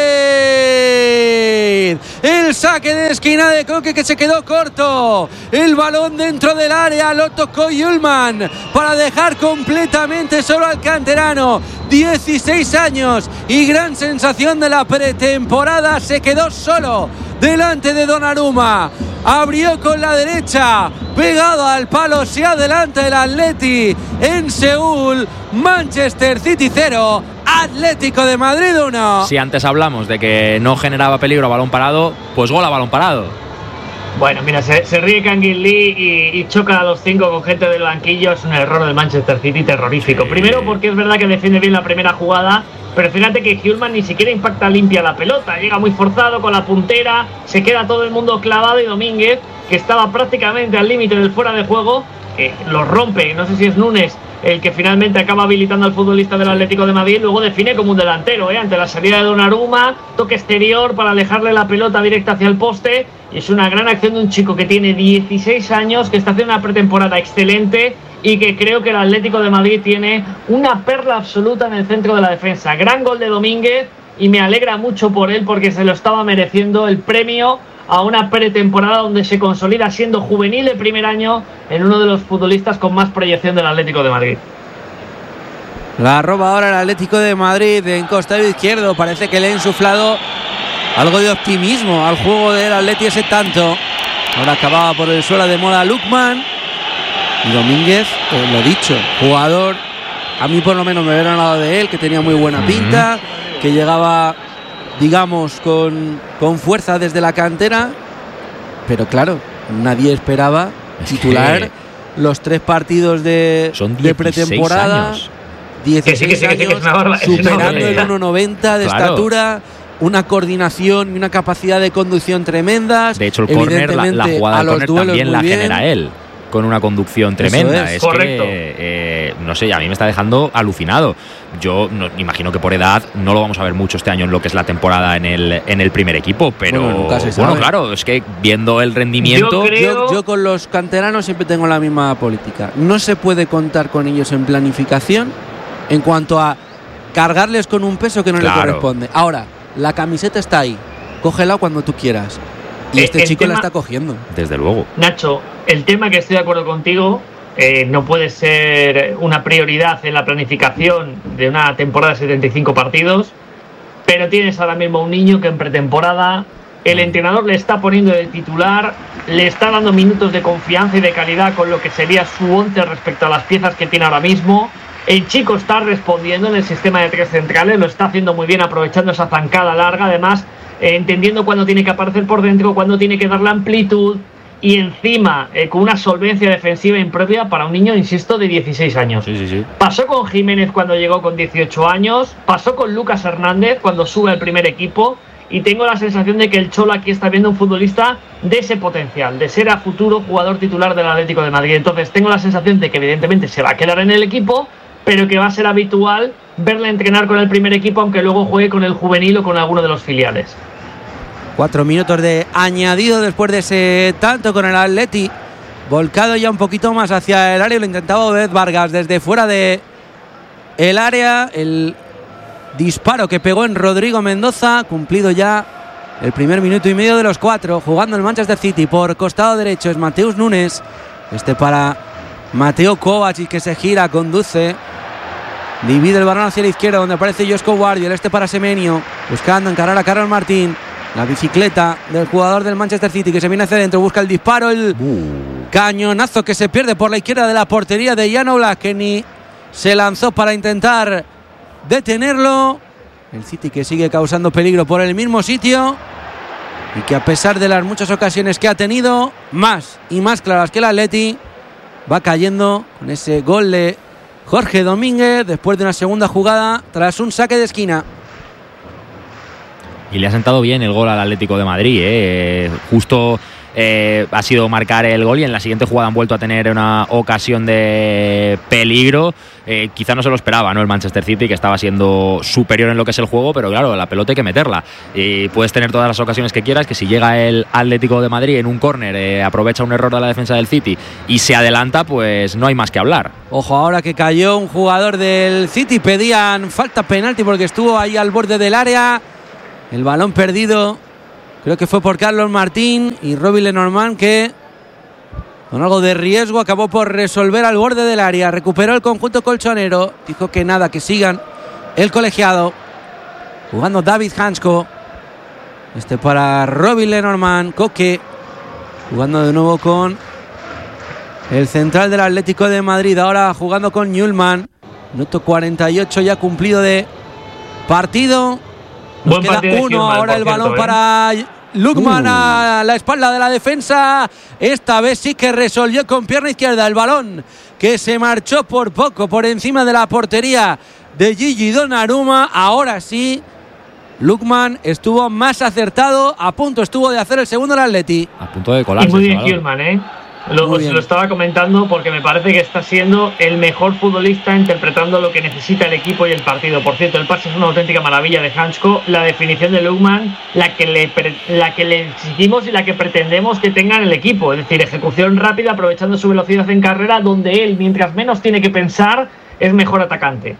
El saque de esquina de Coque que se quedó corto. El balón dentro del área lo tocó Yulman para dejar completamente solo al canterano. dieciséis años y gran sensación de la pretemporada. Se quedó solo delante de Donnarumma. Abrió con la derecha, pegado al palo, se adelanta el Atleti en Seúl. Manchester City cero, Atlético de Madrid uno. Si antes hablamos de que no generaba peligro a balón parado, pues gol a balón parado. Bueno, mira, se, se ríe Kangin Lee y, y choca a los cinco con gente del banquillo. Es un error del Manchester City terrorífico. Sí. Primero porque es verdad que defiende bien la primera jugada, pero fíjate que Hjulman ni siquiera impacta limpia la pelota. Llega muy forzado con la puntera, se queda todo el mundo clavado y Domínguez, que estaba prácticamente al límite del fuera de juego, eh, lo rompe. No sé si es Núñez el que finalmente acaba habilitando al futbolista del Atlético de Madrid. Luego define como un delantero, ¿eh? Ante la salida de Donnarumma, toque exterior para alejarle la pelota directa hacia el poste. Y es una gran acción de un chico que tiene dieciséis años, que está haciendo una pretemporada excelente y que creo que el Atlético de Madrid tiene una perla absoluta en el centro de la defensa. Gran gol de Domínguez y me alegra mucho por él porque se lo estaba mereciendo el premio a una pretemporada donde se consolida siendo juvenil de primer año en uno de los futbolistas con más proyección del Atlético de Madrid. La roba ahora el Atlético de Madrid en costado izquierdo. Parece que le ha insuflado algo de optimismo al juego del Atleti ese tanto. Ahora acababa por el suelo de moda Lukman. Y Domínguez, eh, lo dicho, jugador, a mí por lo menos me hubieran hablado de él, que tenía muy buena pinta, uh-huh. que llegaba, digamos, con, con fuerza desde la cantera, pero claro, nadie esperaba titular que los tres partidos de, de pretemporada. Años. dieciséis sí, sí, sí, años, barba, superando el uno noventa de claro. estatura, una coordinación y una capacidad de conducción tremendas. De hecho, el córner, la, la jugada del córner también la bien. genera él, con una conducción tremenda. Es, es correcto. Que, eh, no sé, a mí me está dejando alucinado. Yo no, imagino que por edad no lo vamos a ver mucho este año en lo que es la temporada en el, en el primer equipo, pero bueno, nunca se sabe. Bueno, claro, es que viendo el rendimiento... Yo, creo... yo, yo con los canteranos siempre tengo la misma política. No se puede contar con ellos en planificación en cuanto a cargarles con un peso que no claro. le corresponde. Ahora, la camiseta está ahí, cógela cuando tú quieras. Y eh, este chico tema, la está cogiendo. Desde luego. Nacho, el tema que estoy de acuerdo contigo, eh, no puede ser una prioridad en la planificación de una temporada de setenta y cinco partidos, pero tienes ahora mismo un niño que en pretemporada el entrenador le está poniendo de titular, le está dando minutos de confianza y de calidad con lo que sería su once respecto a las piezas que tiene ahora mismo. El chico está respondiendo en el sistema de tres centrales, lo está haciendo muy bien, aprovechando esa zancada larga, además eh, entendiendo cuándo tiene que aparecer por dentro, cuándo tiene que dar la amplitud y encima eh, con una solvencia defensiva impropia para un niño, insisto, de dieciséis años. Sí, sí, sí. Pasó con Jiménez cuando llegó con dieciocho años, pasó con Lucas Hernández cuando sube al primer equipo y tengo la sensación de que el Cholo aquí está viendo un futbolista de ese potencial, de ser a futuro jugador titular del Atlético de Madrid. Entonces tengo la sensación de que evidentemente se va a quedar en el equipo, pero que va a ser habitual verle entrenar con el primer equipo, aunque luego juegue con el juvenil o con alguno de los filiales. Cuatro minutos de añadido después de ese tanto con el Atleti, volcado ya un poquito más hacia el área. Lo intentaba Obed Vargas desde fuera de el área. El disparo que pegó en Rodrigo Mendoza, cumplido ya el primer minuto y medio de los cuatro, jugando el Manchester City. Por costado derecho es Mateus Núñez, este para Mateo Kovacic, que se gira, conduce, divide el balón hacia la izquierda donde aparece Josko Guardiola, este para Semenyo, buscando encarar a Carlos Martín. La bicicleta del jugador del Manchester City que se viene hacia adentro, busca el disparo, el uh. cañonazo que se pierde por la izquierda de la portería de Jan Oblak, que ni se lanzó para intentar detenerlo. El City que sigue causando peligro por el mismo sitio y que a pesar de las muchas ocasiones que ha tenido, más y más claras que el Atleti, va cayendo con ese gol de Jorge Domínguez después de una segunda jugada tras un saque de esquina. Y le ha sentado bien el gol al Atlético de Madrid, ¿eh? Justo eh, ha sido marcar el gol y en la siguiente jugada han vuelto a tener una ocasión de peligro. Eh, quizá no se lo esperaba, ¿no? El Manchester City, que estaba siendo superior en lo que es el juego, pero claro, la pelota hay que meterla. Y puedes tener todas las ocasiones que quieras, que si llega el Atlético de Madrid en un córner, eh, aprovecha un error de la defensa del City y se adelanta, pues no hay más que hablar. Ojo, ahora que cayó un jugador del City, pedían falta penalti porque estuvo ahí al borde del área. El balón perdido, creo que fue por Carlos Martín y Robbie Lenormand, que con algo de riesgo acabó por resolver al borde del área. Recuperó el conjunto colchonero. Dijo que nada, que sigan el colegiado. Jugando David Hansko. Este para Robbie Lenormand. Coque jugando de nuevo con el central del Atlético de Madrid. Ahora jugando con Newellman. Minuto cuarenta y ocho ya cumplido de partido. Nos Buen queda partido uno. Newellman, Ahora el por balón cierto, ¿eh? para Lukman Uh. a la espalda de la defensa. Esta vez sí que resolvió con pierna izquierda el balón, que se marchó por poco por encima de la portería de Gigi Donnarumma. Ahora sí, Lukman estuvo más acertado. A punto estuvo de hacer el segundo el Atleti. A punto de colarse. Y muy bien chaval. Newellman, ¿eh? Lo, Muy os bien. lo estaba comentando porque me parece que está siendo el mejor futbolista interpretando lo que necesita el equipo y el partido. Por cierto, el pase es una auténtica maravilla de Hansko. La definición de Lukman, la que le pre- la que le exigimos y la que pretendemos que tenga en el equipo. Es decir, ejecución rápida, aprovechando su velocidad en carrera, donde él, mientras menos tiene que pensar, es mejor atacante.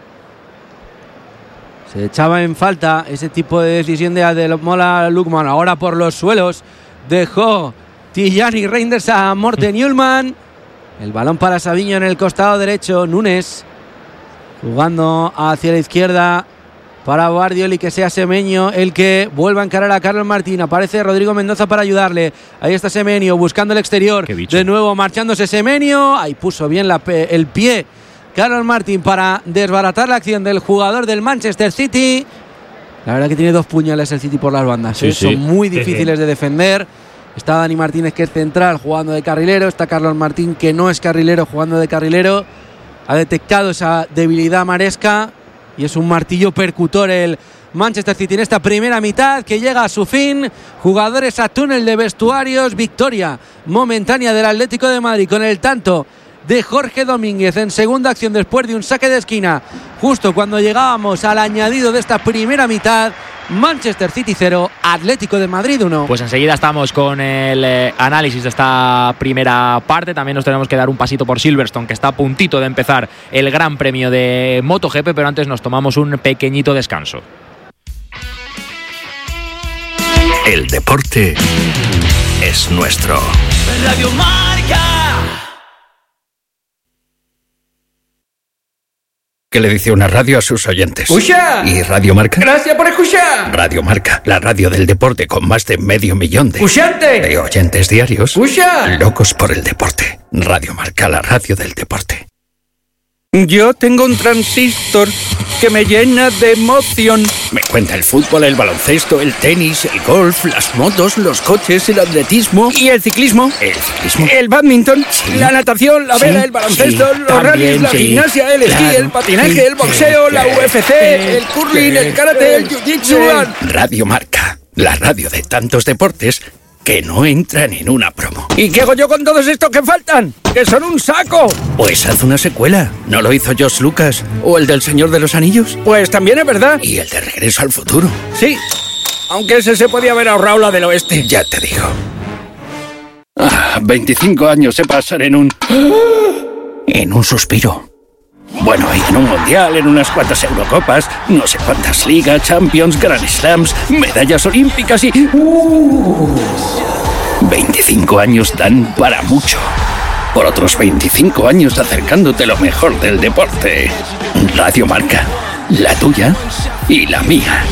Se echaba en falta ese tipo de decisión de Ademola Lukman. Ahora por los suelos dejó Tijani Reinders a Morten Newellman. El balón para Savinho en el costado derecho. Núñez jugando hacia la izquierda para Guardiol y que sea Semenyo el que vuelva a encarar a Carlos Martín. Aparece Rodrigo Mendoza para ayudarle. Ahí está Semenyo buscando el exterior. De nuevo marchándose Semenyo. Ahí puso bien la pe- el pie Carlos Martín para desbaratar la acción del jugador del Manchester City. La verdad que tiene dos puñales el City por las bandas. Sí, ¿eh? sí. Son muy Sí, difíciles sí. de defender. Está Dani Martínez, que es central, jugando de carrilero. Está Carlos Martín, que no es carrilero, jugando de carrilero. Ha detectado esa debilidad maresca y es un martillo percutor el Manchester City en esta primera mitad que llega a su fin. Jugadores a túnel de vestuarios. Victoria momentánea del Atlético de Madrid con el tanto de Jorge Domínguez en segunda acción después de un saque de esquina justo cuando llegábamos al añadido de esta primera mitad. Manchester City cero, Atlético de Madrid uno. Pues enseguida estamos con el eh, análisis de esta primera parte. También nos tenemos que dar un pasito por Silverstone, que está a puntito de empezar el Gran Premio de MotoGP, pero antes nos tomamos un pequeñito descanso. El deporte es nuestro. Radio Marca. ¿Qué le dice una radio a sus oyentes? ¡Escucha! ¿Y Radio Marca? Gracias por escuchar. Radio Marca, la radio del deporte con más de medio millón de, ¡Escuchante! de oyentes diarios. ¡Escucha! Locos por el deporte. Radio Marca, la radio del deporte. Yo tengo un transistor que me llena de emoción. Me cuenta el fútbol, el baloncesto, el tenis, el golf, las motos, los coches, el atletismo. ¿Y el ciclismo? El ciclismo. El badminton, Sí. la natación, la Sí, vela, el baloncesto, sí, los también, rallies, la sí. gimnasia, el esquí, Claro, el patinaje, sí, el boxeo, sí, la sí, U F C, sí, el curling, sí, el karate, el sí, jiu-jitsu. sí. Radio Marca, la radio de tantos deportes que no entran en una promo. ¿Y qué hago yo con todos estos que faltan? ¡Que son un saco! Pues haz una secuela. ¿No lo hizo George Lucas? ¿O el del Señor de los Anillos? Pues también es verdad. ¿Y el de Regreso al Futuro? Sí, aunque ese se podía haber ahorrado la del oeste. Ya te digo. Ah, veinticinco años se pasan en un... en un suspiro. Bueno, y en un mundial, en unas cuantas Eurocopas, no sé cuántas ligas, Champions, Grand Slams, medallas olímpicas y... ¡Uh! veinticinco años dan para mucho. Por otros veinticinco años acercándote lo mejor del deporte. Radio Marca, la tuya y la mía.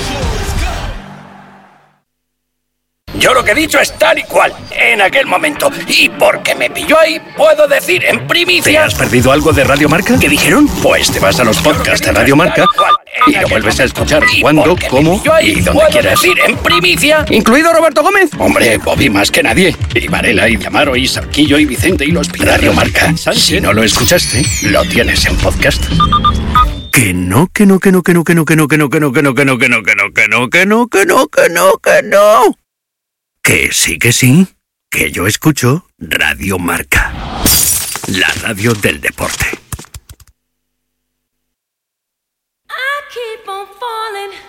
Yo lo que he dicho es tal y cual, en aquel momento. Y porque me pilló ahí, puedo decir en primicia... ¿Te has perdido algo de Radio Marca? ¿Qué dijeron? Pues te vas a los podcasts de Radio Marca y lo vuelves a escuchar cuando, cómo y donde quieras. Decir en primicia... ¿Incluido Roberto Gómez? Hombre, Bobby más que nadie. Y Varela, y Amaro, y Sarquillo, y Vicente, y los Pilar. Radio Marca. Si no lo escuchaste, lo tienes en podcast. Que no, que no, que no, que no, que no, que no, que no, que no, que no, que no, que no, que no, que no, que no, que no, que no, que no. Que sí, que sí. que yo escucho Radio Marca, la radio del deporte. I keep on falling.